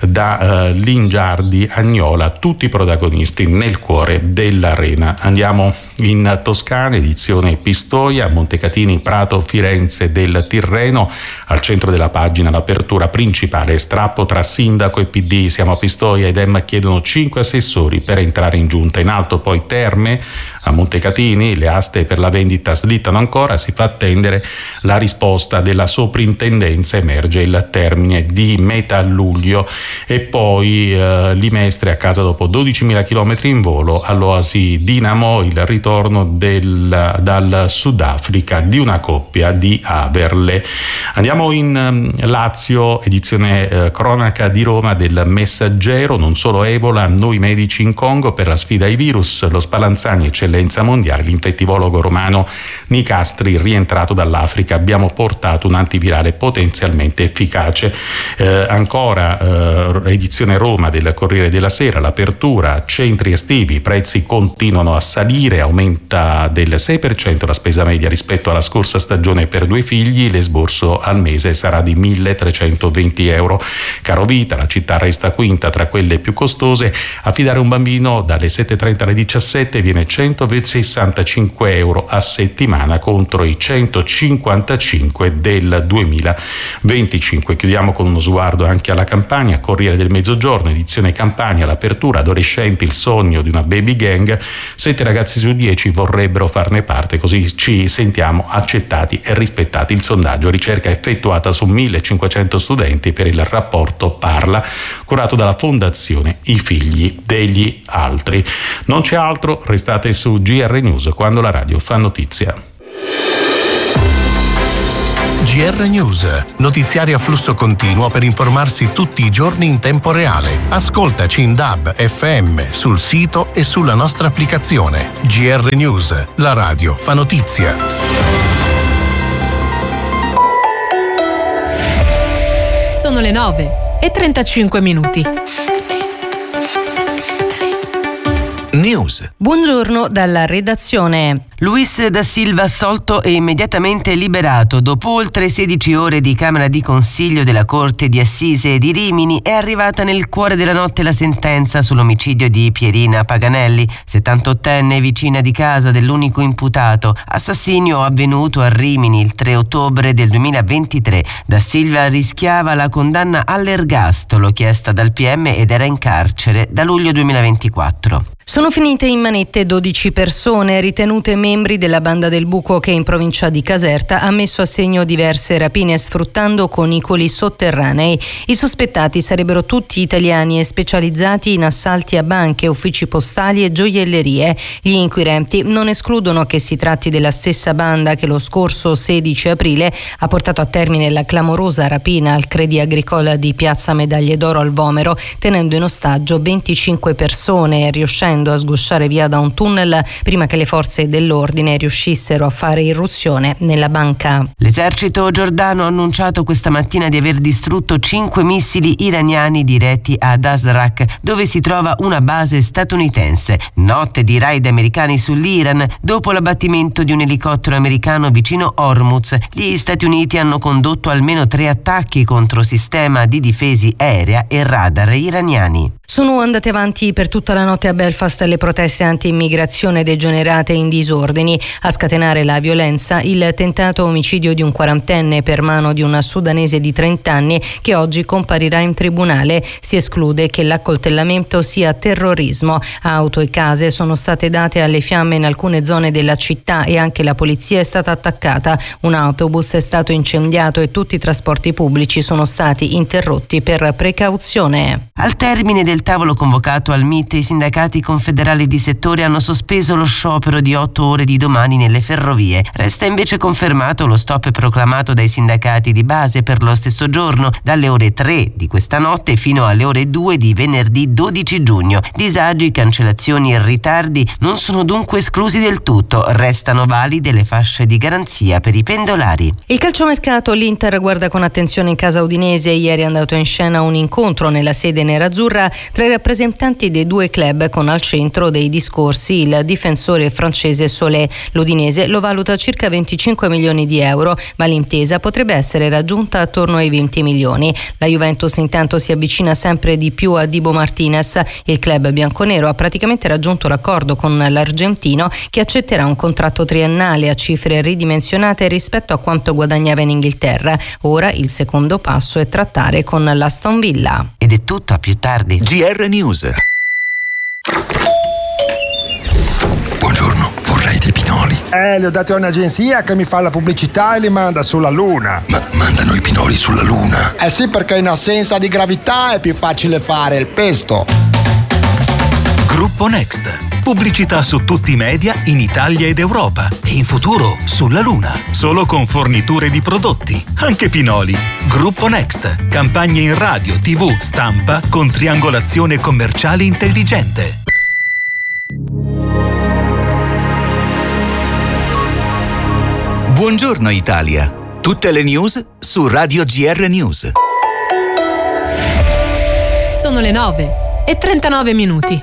da eh, Lingiardi Agnola, tutti i protagonisti nel cuore dell'arena. Andiamo in Toscana, edizione Pistoia, Montecatini, Prato, Firenze del Tirreno. Al centro della pagina l'apertura principale, strappo tra sindaco e P D, siamo a Pistoia ed Dem chiedono cinque assessori per entrare in giunta. In alto poi Terme, a Montecatini, le aste per la vendita slittano ancora, si fa attendere la risposta della soprintendenza, emerge il termine di metà luglio. E poi eh, Limestre a casa dopo dodicimila chilometri in volo, all'Oasi Dinamo, il ritorno ritorno del, dal Sudafrica di una coppia di Averle. Andiamo in Lazio, edizione eh, cronaca di Roma del Messaggero. Non solo Ebola, noi medici in Congo per la sfida ai virus, lo Spallanzani eccellenza mondiale, l'infettivologo romano Nicastri rientrato dall'Africa, abbiamo portato un antivirale potenzialmente efficace. Eh, ancora eh, edizione Roma del Corriere della Sera, l'apertura, centri estivi, i prezzi continuano a salire, aumenta del sei per cento la spesa media rispetto alla scorsa stagione per due figli, l'esborso al mese sarà di milletrecentoventi euro. Carovita, la città resta quinta tra quelle più costose, affidare un bambino dalle sette e trenta alle diciassette viene centosessantacinque euro a settimana contro i centocinquantacinque del duemilaventicinque. Chiudiamo con uno sguardo anche alla Campania, Corriere del Mezzogiorno, edizione Campania, l'apertura, adolescenti, il sogno di una baby gang, sette ragazzi su dieci vorrebbero farne parte, così ci sentiamo accettati e rispettati. Il sondaggio, ricerca effettuata su millecinquecento studenti per il rapporto Parla, curato dalla Fondazione I Figli degli Altri. Non c'è altro, restate su G R News, quando la radio fa notizia. G R News, notiziari a flusso continuo per informarsi tutti i giorni in tempo reale. Ascoltaci in D A B, F M, sul sito e sulla nostra applicazione. G R News, la radio fa notizia. Sono le nove e trentacinque minuti. News. Buongiorno dalla redazione. Luis da Silva assolto e immediatamente liberato. Dopo oltre sedici ore di Camera di Consiglio della Corte di Assise di Rimini è arrivata nel cuore della notte la sentenza sull'omicidio di Pierina Paganelli, settantottenne vicina di casa dell'unico imputato. Assassinio avvenuto a Rimini il tre ottobre del duemilaventitré. Da Silva rischiava la condanna all'ergastolo chiesta dal P M ed era in carcere da luglio duemilaventiquattro. Sono finite in manette dodici persone ritenute membri della Banda del Buco che in provincia di Caserta ha messo a segno diverse rapine sfruttando conicoli sotterranei. I sospettati sarebbero tutti italiani e specializzati in assalti a banche, uffici postali e gioiellerie. Gli inquirenti non escludono che si tratti della stessa banda che lo scorso sedici aprile ha portato a termine la clamorosa rapina al Crédit Agricole di Piazza Medaglie d'Oro al Vomero, tenendo in ostaggio venticinque persone e riuscendo a sgusciare via da un tunnel prima che le forze dell'ordine riuscissero a fare irruzione nella banca. L'esercito giordano ha annunciato questa mattina di aver distrutto cinque missili iraniani diretti ad Azraq, dove si trova una base statunitense. Notte di raid americani sull'Iran. Dopo l'abbattimento di un elicottero americano vicino Hormuz, gli Stati Uniti hanno condotto almeno tre attacchi contro sistema di difesi aerea e radar iraniani. Sono andate avanti per tutta la notte a Belfast le proteste anti-immigrazione degenerate in disordini. A scatenare la violenza il tentato omicidio di un quarantenne per mano di una sudanese di trenta anni che oggi comparirà in tribunale. Si esclude che l'accoltellamento sia terrorismo. Auto e case sono state date alle fiamme in alcune zone della città e anche la polizia è stata attaccata. Un autobus è stato incendiato e tutti i trasporti pubblici sono stati interrotti per precauzione. Al termine del tavolo convocato al M I T, i sindacati confederali di settore hanno sospeso lo sciopero di otto ore di domani nelle ferrovie. Resta invece confermato lo stop proclamato dai sindacati di base per lo stesso giorno, dalle ore tre di questa notte fino alle ore due di venerdì dodici giugno. Disagi, cancellazioni e ritardi non sono dunque esclusi del tutto, restano valide le fasce di garanzia per i pendolari. Il calciomercato, l'Inter guarda con attenzione in casa udinese. Ieri è andato in scena un incontro nella sede nerazzurra tra i rappresentanti dei due club, con al centro dei discorsi il difensore francese Solé. L'Udinese lo valuta circa venticinque milioni di euro, ma l'intesa potrebbe essere raggiunta attorno ai venti milioni. La Juventus intanto si avvicina sempre di più a Dibu Martinez. Il club bianconero ha praticamente raggiunto l'accordo con l'argentino, che accetterà un contratto triennale a cifre ridimensionate rispetto a quanto guadagnava in Inghilterra. Ora il secondo passo è trattare con l'Aston Villa. Ed è tutto, a più tardi. G R News. Buongiorno, vorrei dei pinoli. Eh, li ho dati a un'agenzia che mi fa la pubblicità e li manda sulla Luna. Ma mandano i pinoli sulla Luna? Eh sì, perché in assenza di gravità è più facile fare il pesto. Gruppo Next. Pubblicità su tutti i media in Italia ed Europa e in futuro sulla Luna. Solo con forniture di prodotti, anche Pinoli. Gruppo Next. Campagne in radio, tivù, stampa con triangolazione commerciale intelligente. Buongiorno Italia. Tutte le news su Radio G R News. Sono le nove e trentanove minuti.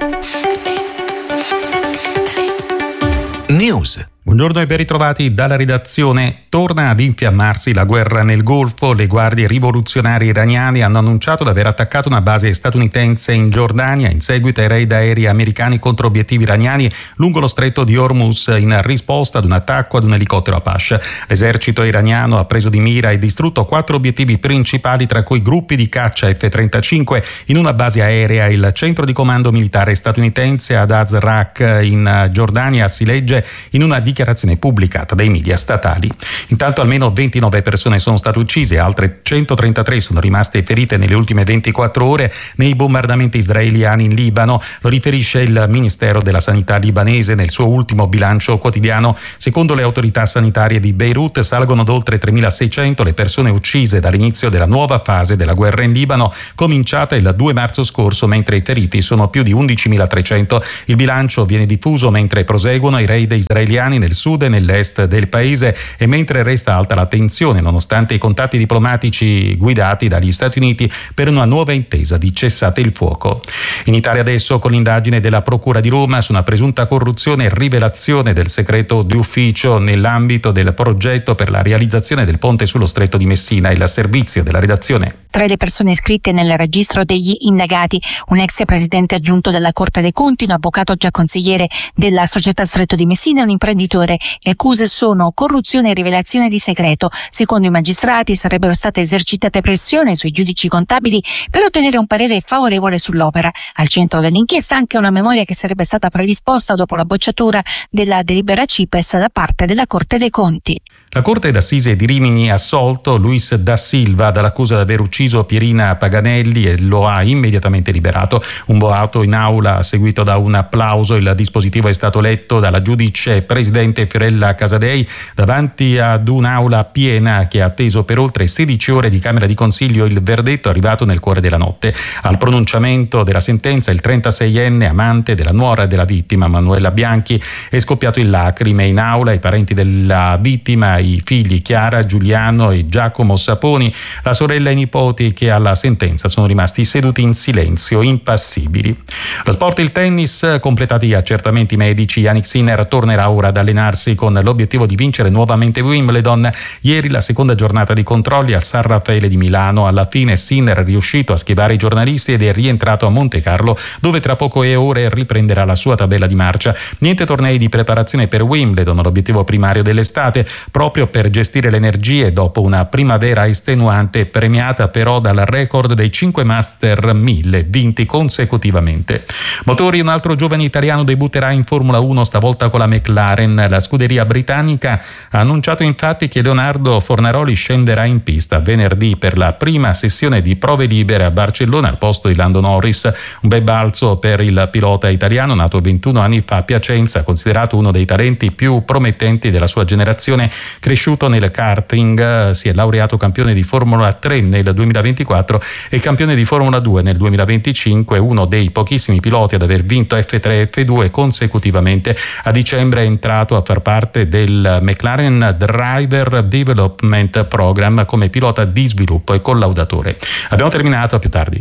News. Buongiorno e ben ritrovati dalla redazione. Torna ad infiammarsi la guerra nel Golfo. Le guardie rivoluzionarie iraniane hanno annunciato di aver attaccato una base statunitense in Giordania in seguito ai raid aerei americani contro obiettivi iraniani lungo lo stretto di Hormuz in risposta ad un attacco ad un elicottero Apache. L'esercito iraniano ha preso di mira e distrutto quattro obiettivi principali, tra cui gruppi di caccia F trentacinque in una base aerea. Il centro di comando militare statunitense ad Azraq in Giordania, si legge in una dichiarazione pubblicata dai media statali. Intanto almeno ventinove persone sono state uccise, altre centotrentatré sono rimaste ferite nelle ultime ventiquattro ore nei bombardamenti israeliani in Libano, lo riferisce il Ministero della Sanità libanese nel suo ultimo bilancio quotidiano. Secondo le autorità sanitarie di Beirut salgono ad oltre tremilaseicento le persone uccise dall'inizio della nuova fase della guerra in Libano, cominciata il due marzo scorso, mentre i feriti sono più di undicimilatrecento. Il bilancio viene diffuso mentre proseguono i raid israeliani nel sud e nell'est del paese e mentre resta alta la tensione nonostante i contatti diplomatici guidati dagli Stati Uniti per una nuova intesa di cessate il fuoco. In Italia adesso, con l'indagine della Procura di Roma su una presunta corruzione e rivelazione del segreto di ufficio nell'ambito del progetto per la realizzazione del ponte sullo Stretto di Messina. Il servizio della redazione. Tra le persone iscritte nel registro degli indagati, un ex presidente aggiunto della Corte dei Conti, un avvocato già consigliere della società Stretto di Messina e un imprenditore. Le accuse sono corruzione e rivelazione di segreto. Secondo i magistrati sarebbero state esercitate pressioni sui giudici contabili per ottenere un parere favorevole sull'opera. Al centro dell'inchiesta anche una memoria che sarebbe stata predisposta dopo la bocciatura della delibera CIPES da parte della Corte dei Conti. La Corte d'Assise di Rimini ha assolto Luis da Silva dall'accusa di aver ucciso Pierina Paganelli e lo ha immediatamente liberato. Un boato in aula seguito da un applauso. Il dispositivo è stato letto dalla giudice presidente Fiorella Casadei davanti ad un'aula piena che ha atteso per oltre sedici ore di Camera di Consiglio il verdetto arrivato nel cuore della notte. Al pronunciamento della sentenza il trentaseienne amante della nuora della vittima, Manuela Bianchi, è scoppiato in lacrime. In aula i parenti della vittima, i figli Chiara, Giuliano e Giacomo Saponi, la sorella e i nipoti che alla sentenza sono rimasti seduti in silenzio, impassibili. Lo sport, il tennis, completati gli accertamenti medici, Jannik Sinner tornerà ora ad allenarsi con l'obiettivo di vincere nuovamente Wimbledon. Ieri la seconda giornata di controlli al San Raffaele di Milano. Alla fine Sinner è riuscito a schivare i giornalisti ed è rientrato a Monte Carlo, dove tra poche ore riprenderà la sua tabella di marcia. Niente tornei di preparazione per Wimbledon, l'obiettivo primario dell'estate, proprio per gestire le energie dopo una primavera estenuante, premiata però dal record dei cinque Master mille vinti consecutivamente. Motori, un altro giovane italiano debutterà in Formula uno, stavolta con la McLaren. La scuderia britannica ha annunciato infatti che Leonardo Fornaroli scenderà in pista venerdì per la prima sessione di prove libere a Barcellona al posto di Lando Norris. Un bel balzo per il pilota italiano, nato ventuno anni fa a Piacenza, considerato uno dei talenti più promettenti della sua generazione. Cresciuto nel karting, si è laureato campione di Formula tre nel duemilaventiquattro e campione di Formula due nel duemilaventicinque, uno dei pochissimi piloti ad aver vinto F tre e F due consecutivamente. A dicembre è entrato a far parte del McLaren Driver Development Program come pilota di sviluppo e collaudatore. Abbiamo terminato, a più tardi.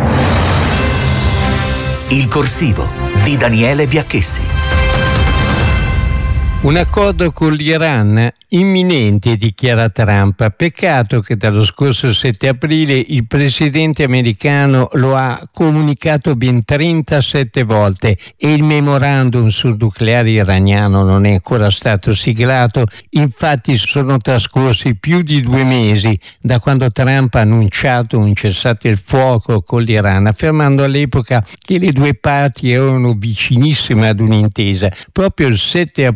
Il corsivo di Daniele Biacchessi. Un accordo con l'Iran imminente, dichiara Trump. Peccato che dallo scorso sette aprile il presidente americano lo ha comunicato ben trentasette volte e il memorandum sul nucleare iraniano non è ancora stato siglato. Infatti sono trascorsi più di due mesi da quando Trump ha annunciato un cessate il fuoco con l'Iran, affermando all'epoca che le due parti erano vicinissime ad un'intesa. Proprio il sette aprile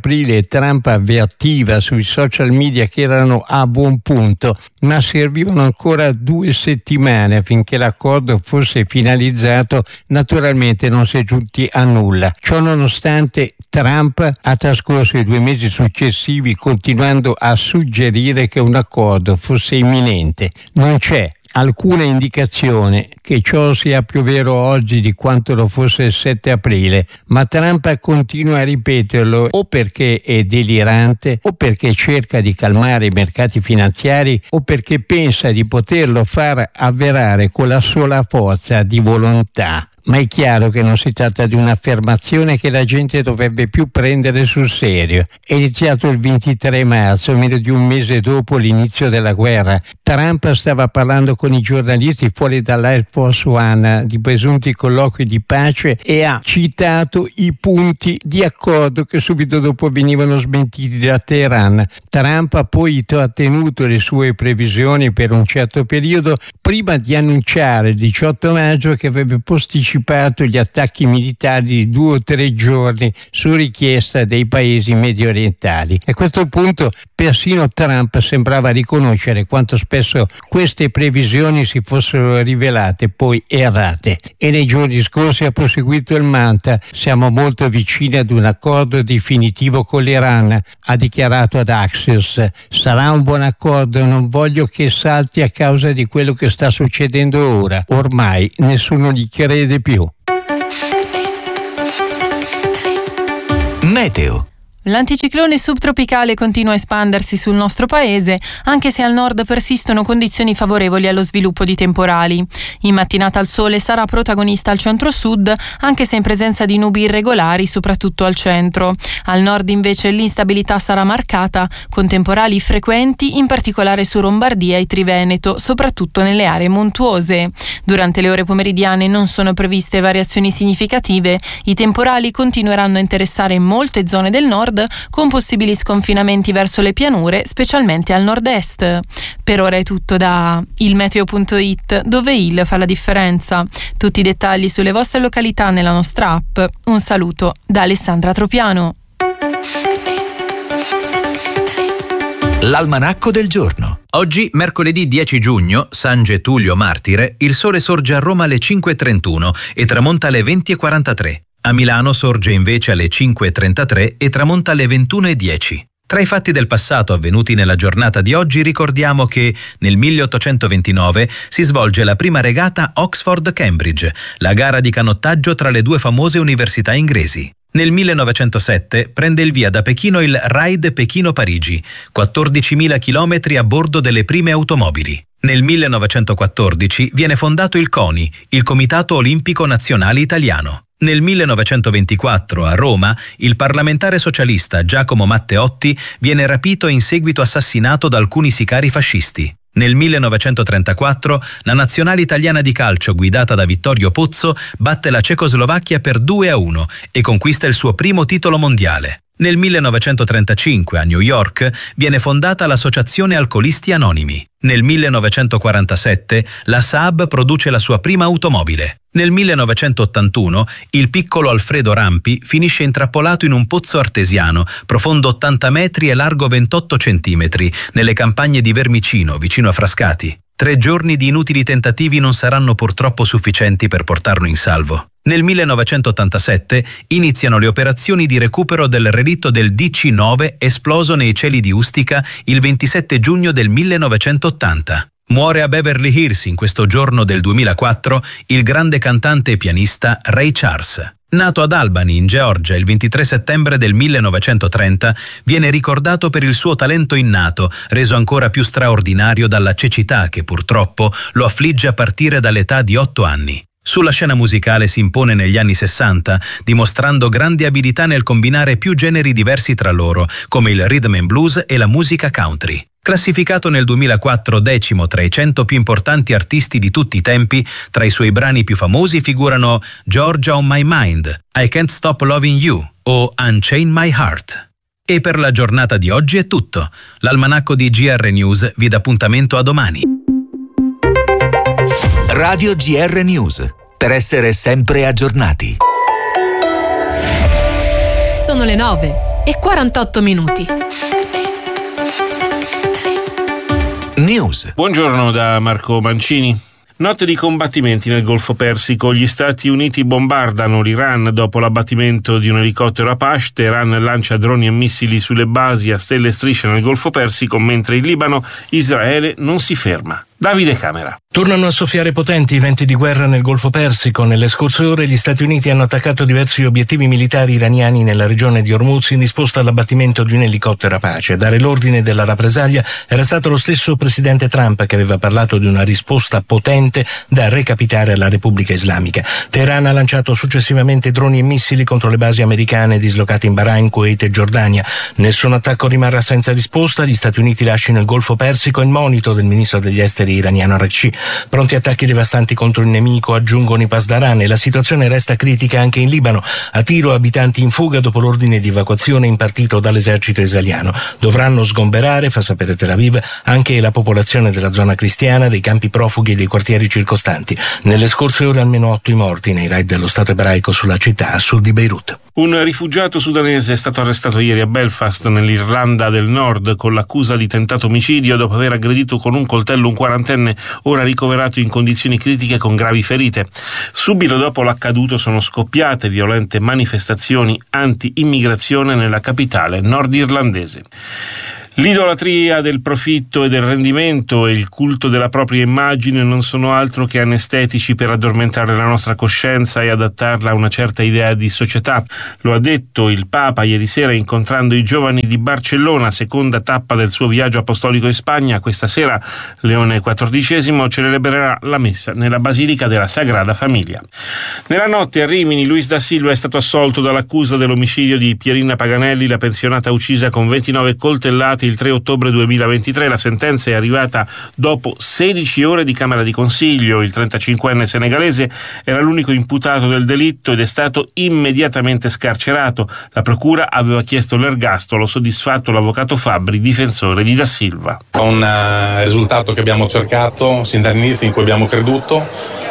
che Trump avvertiva sui social media che erano a buon punto, ma servivano ancora due settimane affinché l'accordo fosse finalizzato. Naturalmente non si è giunti a nulla. Ciò nonostante, Trump ha trascorso i due mesi successivi continuando a suggerire che un accordo fosse imminente. Non c'è alcuna indicazione che ciò sia più vero oggi di quanto lo fosse il sette aprile, ma Trump continua a ripeterlo o perché è delirante, o perché cerca di calmare i mercati finanziari, o perché pensa di poterlo far avverare con la sola forza di volontà. Ma è chiaro che non si tratta di un'affermazione che la gente dovrebbe più prendere sul serio. È iniziato il ventitré marzo, meno di un mese dopo l'inizio della guerra. Trump stava parlando con i giornalisti fuori dall'Air Force One di presunti colloqui di pace e ha citato i punti di accordo che subito dopo venivano smentiti da Teheran. Trump ha poi trattenuto le sue previsioni per un certo periodo prima di annunciare il diciotto maggio che avrebbe posticipato gli attacchi militari di due o tre giorni su richiesta dei paesi medio orientali. A questo punto persino Trump sembrava riconoscere quanto spesso queste previsioni si fossero rivelate poi errate, e nei giorni scorsi ha proseguito il mantra: siamo molto vicini ad un accordo definitivo con l'Iran, ha dichiarato ad Axios. Sarà un buon accordo, non voglio che salti a causa di quello che sta succedendo ora. Ormai nessuno gli crede più. Meteo. L'anticiclone subtropicale continua a espandersi sul nostro paese, anche se al nord persistono condizioni favorevoli allo sviluppo di temporali. In mattinata il sole sarà protagonista al centro-sud, anche se in presenza di nubi irregolari, soprattutto al centro. Al nord invece l'instabilità sarà marcata, con temporali frequenti, in particolare su Lombardia e Triveneto, soprattutto nelle aree montuose. Durante le ore pomeridiane non sono previste variazioni significative. I temporali continueranno a interessare molte zone del nord, con possibili sconfinamenti verso le pianure, specialmente al nord-est. Per ora è tutto da il meteo punto it, dove il fa la differenza. Tutti i dettagli sulle vostre località nella nostra app. Un saluto da Alessandra Tropiano. L'almanacco del giorno. Oggi, mercoledì dieci giugno, San Getulio Martire, il sole sorge a Roma alle cinque e trentuno e tramonta alle venti e quarantatré. A Milano sorge invece alle cinque e trentatré e tramonta alle ventuno e dieci. Tra i fatti del passato avvenuti nella giornata di oggi ricordiamo che nel milleottocentoventinove si svolge la prima regata Oxford-Cambridge, la gara di canottaggio tra le due famose università inglesi. Nel millenovecentosette prende il via da Pechino il Ride Pechino-Parigi, quattordicimila chilometri a bordo delle prime automobili. Nel millenovecentoquattordici viene fondato il CONI, il Comitato Olimpico Nazionale Italiano. Nel millenovecentoventiquattro, a Roma, il parlamentare socialista Giacomo Matteotti viene rapito e in seguito assassinato da alcuni sicari fascisti. Nel millenovecentotrentaquattro, la nazionale italiana di calcio, guidata da Vittorio Pozzo, batte la Cecoslovacchia per due a uno e conquista il suo primo titolo mondiale. Nel millenovecentotrentacinque, a New York, viene fondata l'Associazione Alcolisti Anonimi. Nel millenovecentoquarantasette, la Saab produce la sua prima automobile. Nel millenovecentottantuno, il piccolo Alfredo Rampi finisce intrappolato in un pozzo artesiano, profondo ottanta metri e largo ventotto centimetri, nelle campagne di Vermicino, vicino a Frascati. Tre giorni di inutili tentativi non saranno purtroppo sufficienti per portarlo in salvo. Nel millenovecentottantasette iniziano le operazioni di recupero del relitto del D C nove esploso nei cieli di Ustica il ventisette giugno del millenovecentottanta. Muore a Beverly Hills in questo giorno del duemilaquattro il grande cantante e pianista Ray Charles. Nato ad Albany, in Georgia, il ventitré settembre del millenovecentotrenta, viene ricordato per il suo talento innato, reso ancora più straordinario dalla cecità che purtroppo lo affligge a partire dall'età di otto anni. Sulla scena musicale si impone negli anni sessanta, dimostrando grandi abilità nel combinare più generi diversi tra loro, come il rhythm and blues e la musica country. Classificato nel duemilaquattro decimo tra i cento più importanti artisti di tutti i tempi, tra i suoi brani più famosi figurano Georgia on My Mind, I Can't Stop Loving You o Unchain My Heart. E per la giornata di oggi è tutto. L'almanacco di G R News vi dà appuntamento a domani. Radio G R News, per essere sempre aggiornati. Sono le nove e quarantotto minuti. News. Buongiorno da Marco Mancini. Notte di combattimenti nel Golfo Persico. Gli Stati Uniti bombardano l'Iran dopo l'abbattimento di un elicottero Apache. Teheran lancia droni e missili sulle basi a stelle e strisce nel Golfo Persico, mentre in Libano Israele non si ferma. Davide Camera. Tornano a soffiare potenti i venti di guerra nel Golfo Persico. Nelle scorse ore gli Stati Uniti hanno attaccato diversi obiettivi militari iraniani nella regione di Hormuz in risposta all'abbattimento di un elicottero Apache. A dare l'ordine della rappresaglia era stato lo stesso presidente Trump, che aveva parlato di una risposta potente da recapitare alla Repubblica Islamica. Teheran ha lanciato successivamente droni e missili contro le basi americane dislocate in Bahrain, Kuwait e Giordania. Nessun attacco rimarrà senza risposta. Gli Stati Uniti lasciano il Golfo Persico il monito del ministro degli esteri iraniano Araghchi. Pronti attacchi devastanti contro il nemico, aggiungono i Pasdaran, e la situazione resta critica anche in Libano. A Tiro abitanti in fuga dopo l'ordine di evacuazione impartito dall'esercito israeliano. Dovranno sgomberare, fa sapere Tel Aviv, anche la popolazione della zona cristiana, dei campi profughi e dei quartieri circostanti. Nelle scorse ore almeno otto i morti nei raid dello Stato ebraico sulla città a sud di Beirut. Un rifugiato sudanese è stato arrestato ieri a Belfast, nell'Irlanda del Nord, con l'accusa di tentato omicidio dopo aver aggredito con un coltello un quarantenne, ora ricoverato in condizioni critiche con gravi ferite. Subito dopo l'accaduto sono scoppiate violente manifestazioni anti-immigrazione nella capitale nordirlandese. L'idolatria del profitto e del rendimento e il culto della propria immagine non sono altro che anestetici per addormentare la nostra coscienza e adattarla a una certa idea di società. Lo ha detto il Papa ieri sera incontrando i giovani di Barcellona, seconda tappa del suo viaggio apostolico in Spagna. Questa sera Leone quattordicesimo celebrerà la messa nella Basilica della Sagrada Famiglia. Nella notte a Rimini Luis da Silva è stato assolto dall'accusa dell'omicidio di Pierina Paganelli, la pensionata uccisa con ventinove coltellate il tre ottobre duemilaventitré. La sentenza è arrivata dopo sedici ore di Camera di Consiglio. Il trentacinquenne senegalese era l'unico imputato del delitto ed è stato immediatamente scarcerato. La procura aveva chiesto l'ergastolo, soddisfatto l'avvocato Fabbri, difensore di Da Silva. Un uh, risultato che abbiamo cercato sin dall'inizio, in cui abbiamo creduto.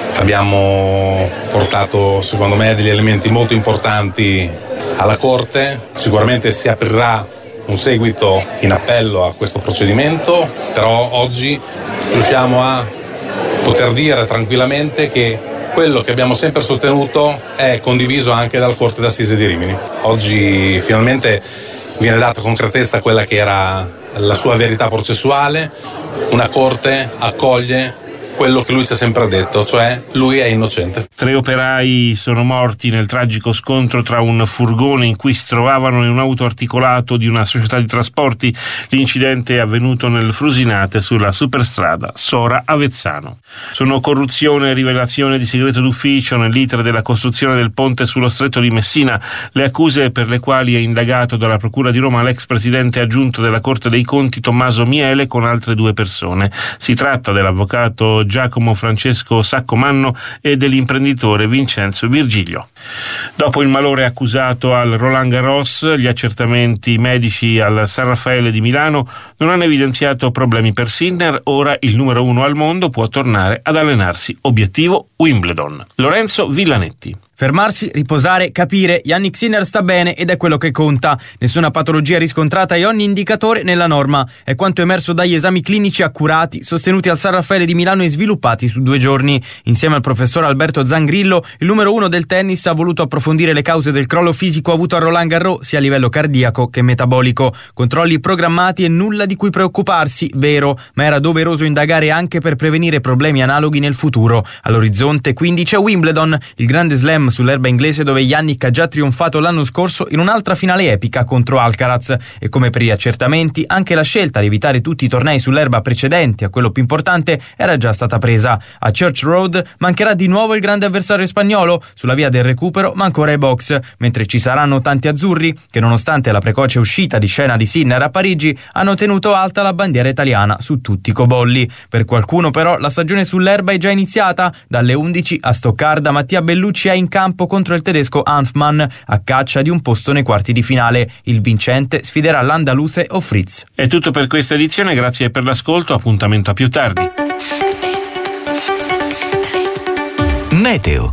Abbiamo portato, secondo me, degli elementi molto importanti alla Corte. Sicuramente si aprirà un seguito in appello a questo procedimento, però oggi riusciamo a poter dire tranquillamente che quello che abbiamo sempre sostenuto è condiviso anche dalla Corte d'Assise di Rimini. Oggi finalmente viene data concretezza a quella che era la sua verità processuale. Una Corte accoglie quello che lui ci ha sempre detto, cioè lui è innocente. Tre operai sono morti nel tragico scontro tra un furgone in cui si trovavano e un auto articolato di una società di trasporti. L'incidente è avvenuto nel Frusinate sulla superstrada Sora-Avezzano. Sono corruzione e rivelazione di segreto d'ufficio nell'iter della costruzione del ponte sullo stretto di Messina, le accuse per le quali è indagato dalla Procura di Roma l'ex presidente aggiunto della Corte dei Conti Tommaso Miele con altre due persone. Si tratta dell'avvocato Giacomo Francesco Saccomanno e dell'imprenditore Vincenzo Virgilio. Dopo il malore accusato al Roland Garros, gli accertamenti medici al San Raffaele di Milano non hanno evidenziato problemi per Sinner. Ora il numero uno al mondo può tornare ad allenarsi. Obiettivo Wimbledon. Lorenzo Villanetti. Fermarsi, riposare, capire, Jannik Sinner sta bene ed è quello che conta. Nessuna patologia riscontrata e ogni indicatore nella norma. È quanto emerso dagli esami clinici accurati, sostenuti al San Raffaele di Milano e sviluppati su due giorni. Insieme al professor Alberto Zangrillo, il numero uno del tennis ha voluto approfondire le cause del crollo fisico avuto a Roland Garros, sia a livello cardiaco che metabolico. Controlli programmati e nulla di cui preoccuparsi, vero, ma era doveroso indagare anche per prevenire problemi analoghi nel futuro. All'orizzonte quindi c'è Wimbledon, il grande slam sull'erba inglese dove Jannik ha già trionfato l'anno scorso in un'altra finale epica contro Alcaraz, e come per gli accertamenti anche la scelta di evitare tutti i tornei sull'erba precedenti a quello più importante era già stata presa. A Church Road mancherà di nuovo il grande avversario spagnolo, sulla via del recupero ma ancora ai box, mentre ci saranno tanti azzurri che nonostante la precoce uscita di scena di Sinner a Parigi hanno tenuto alta la bandiera italiana su tutti i cobolli. Per qualcuno però la stagione sull'erba è già iniziata. Dalle undici a Stoccarda Mattia Bellucci è in campo contro il tedesco Hanfmann a caccia di un posto nei quarti di finale. Il vincente sfiderà l'andaluze o Fritz. È tutto per questa edizione, grazie per l'ascolto, appuntamento a più tardi. Meteo.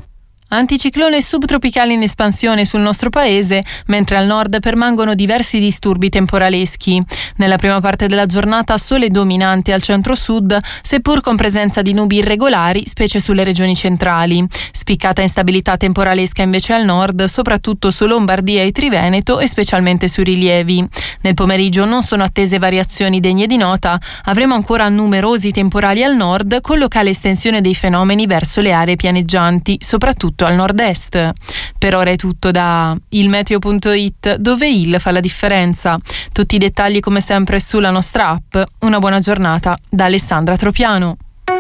Anticiclone subtropicale in espansione sul nostro paese, mentre al nord permangono diversi disturbi temporaleschi. Nella prima parte della giornata sole dominante al centro-sud, seppur con presenza di nubi irregolari, specie sulle regioni centrali. Spiccata instabilità temporalesca invece al nord, soprattutto su Lombardia e Triveneto e specialmente sui rilievi. Nel pomeriggio non sono attese variazioni degne di nota, avremo ancora numerosi temporali al nord con locale estensione dei fenomeni verso le aree pianeggianti, soprattutto al nord-est. Per ora è tutto da ilmeteo punto it, dove il fa la differenza. Tutti i dettagli come sempre sulla nostra app. Una buona giornata da Alessandra Tropiano.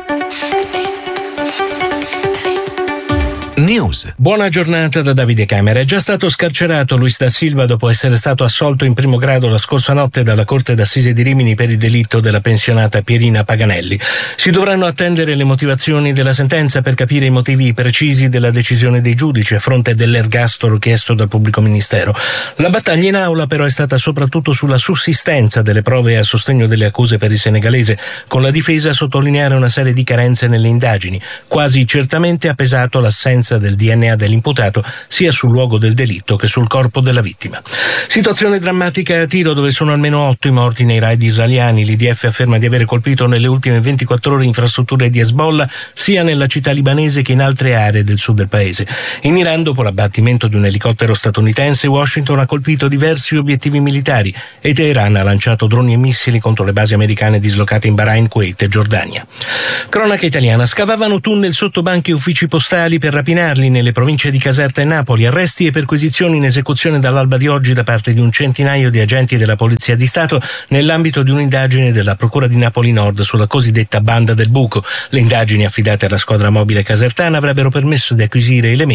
News. Buona giornata da Davide Camera. È già stato scarcerato Luis da Silva dopo essere stato assolto in primo grado la scorsa notte dalla Corte d'Assise di Rimini per il delitto della pensionata Pierina Paganelli. Si dovranno attendere le motivazioni della sentenza per capire i motivi precisi della decisione dei giudici a fronte dell'ergastolo chiesto dal pubblico ministero. La battaglia in aula però è stata soprattutto sulla sussistenza delle prove a sostegno delle accuse per il senegalese, con la difesa a sottolineare una serie di carenze nelle indagini. Quasi certamente ha pesato l'assenza del D N A dell'imputato sia sul luogo del delitto che sul corpo della vittima. Situazione drammatica a Tiro, dove sono almeno otto i morti nei raid israeliani. L'I D F afferma di avere colpito nelle ultime ventiquattro ore infrastrutture di Hezbollah sia nella città libanese che in altre aree del sud del paese. In Iran, dopo l'abbattimento di un elicottero statunitense, Washington ha colpito diversi obiettivi militari e Teheran ha lanciato droni e missili contro le basi americane dislocate in Bahrain, Kuwait e Giordania. Cronaca italiana: scavavano tunnel sotto banchi e uffici postali per rapinare nelle province di Caserta e Napoli. Arresti e perquisizioni in esecuzione dall'alba di oggi da parte di un centinaio di agenti della Polizia di Stato nell'ambito di un'indagine della Procura di Napoli Nord sulla cosiddetta Banda del Buco. Le indagini affidate alla squadra mobile casertana avrebbero permesso di acquisire elementi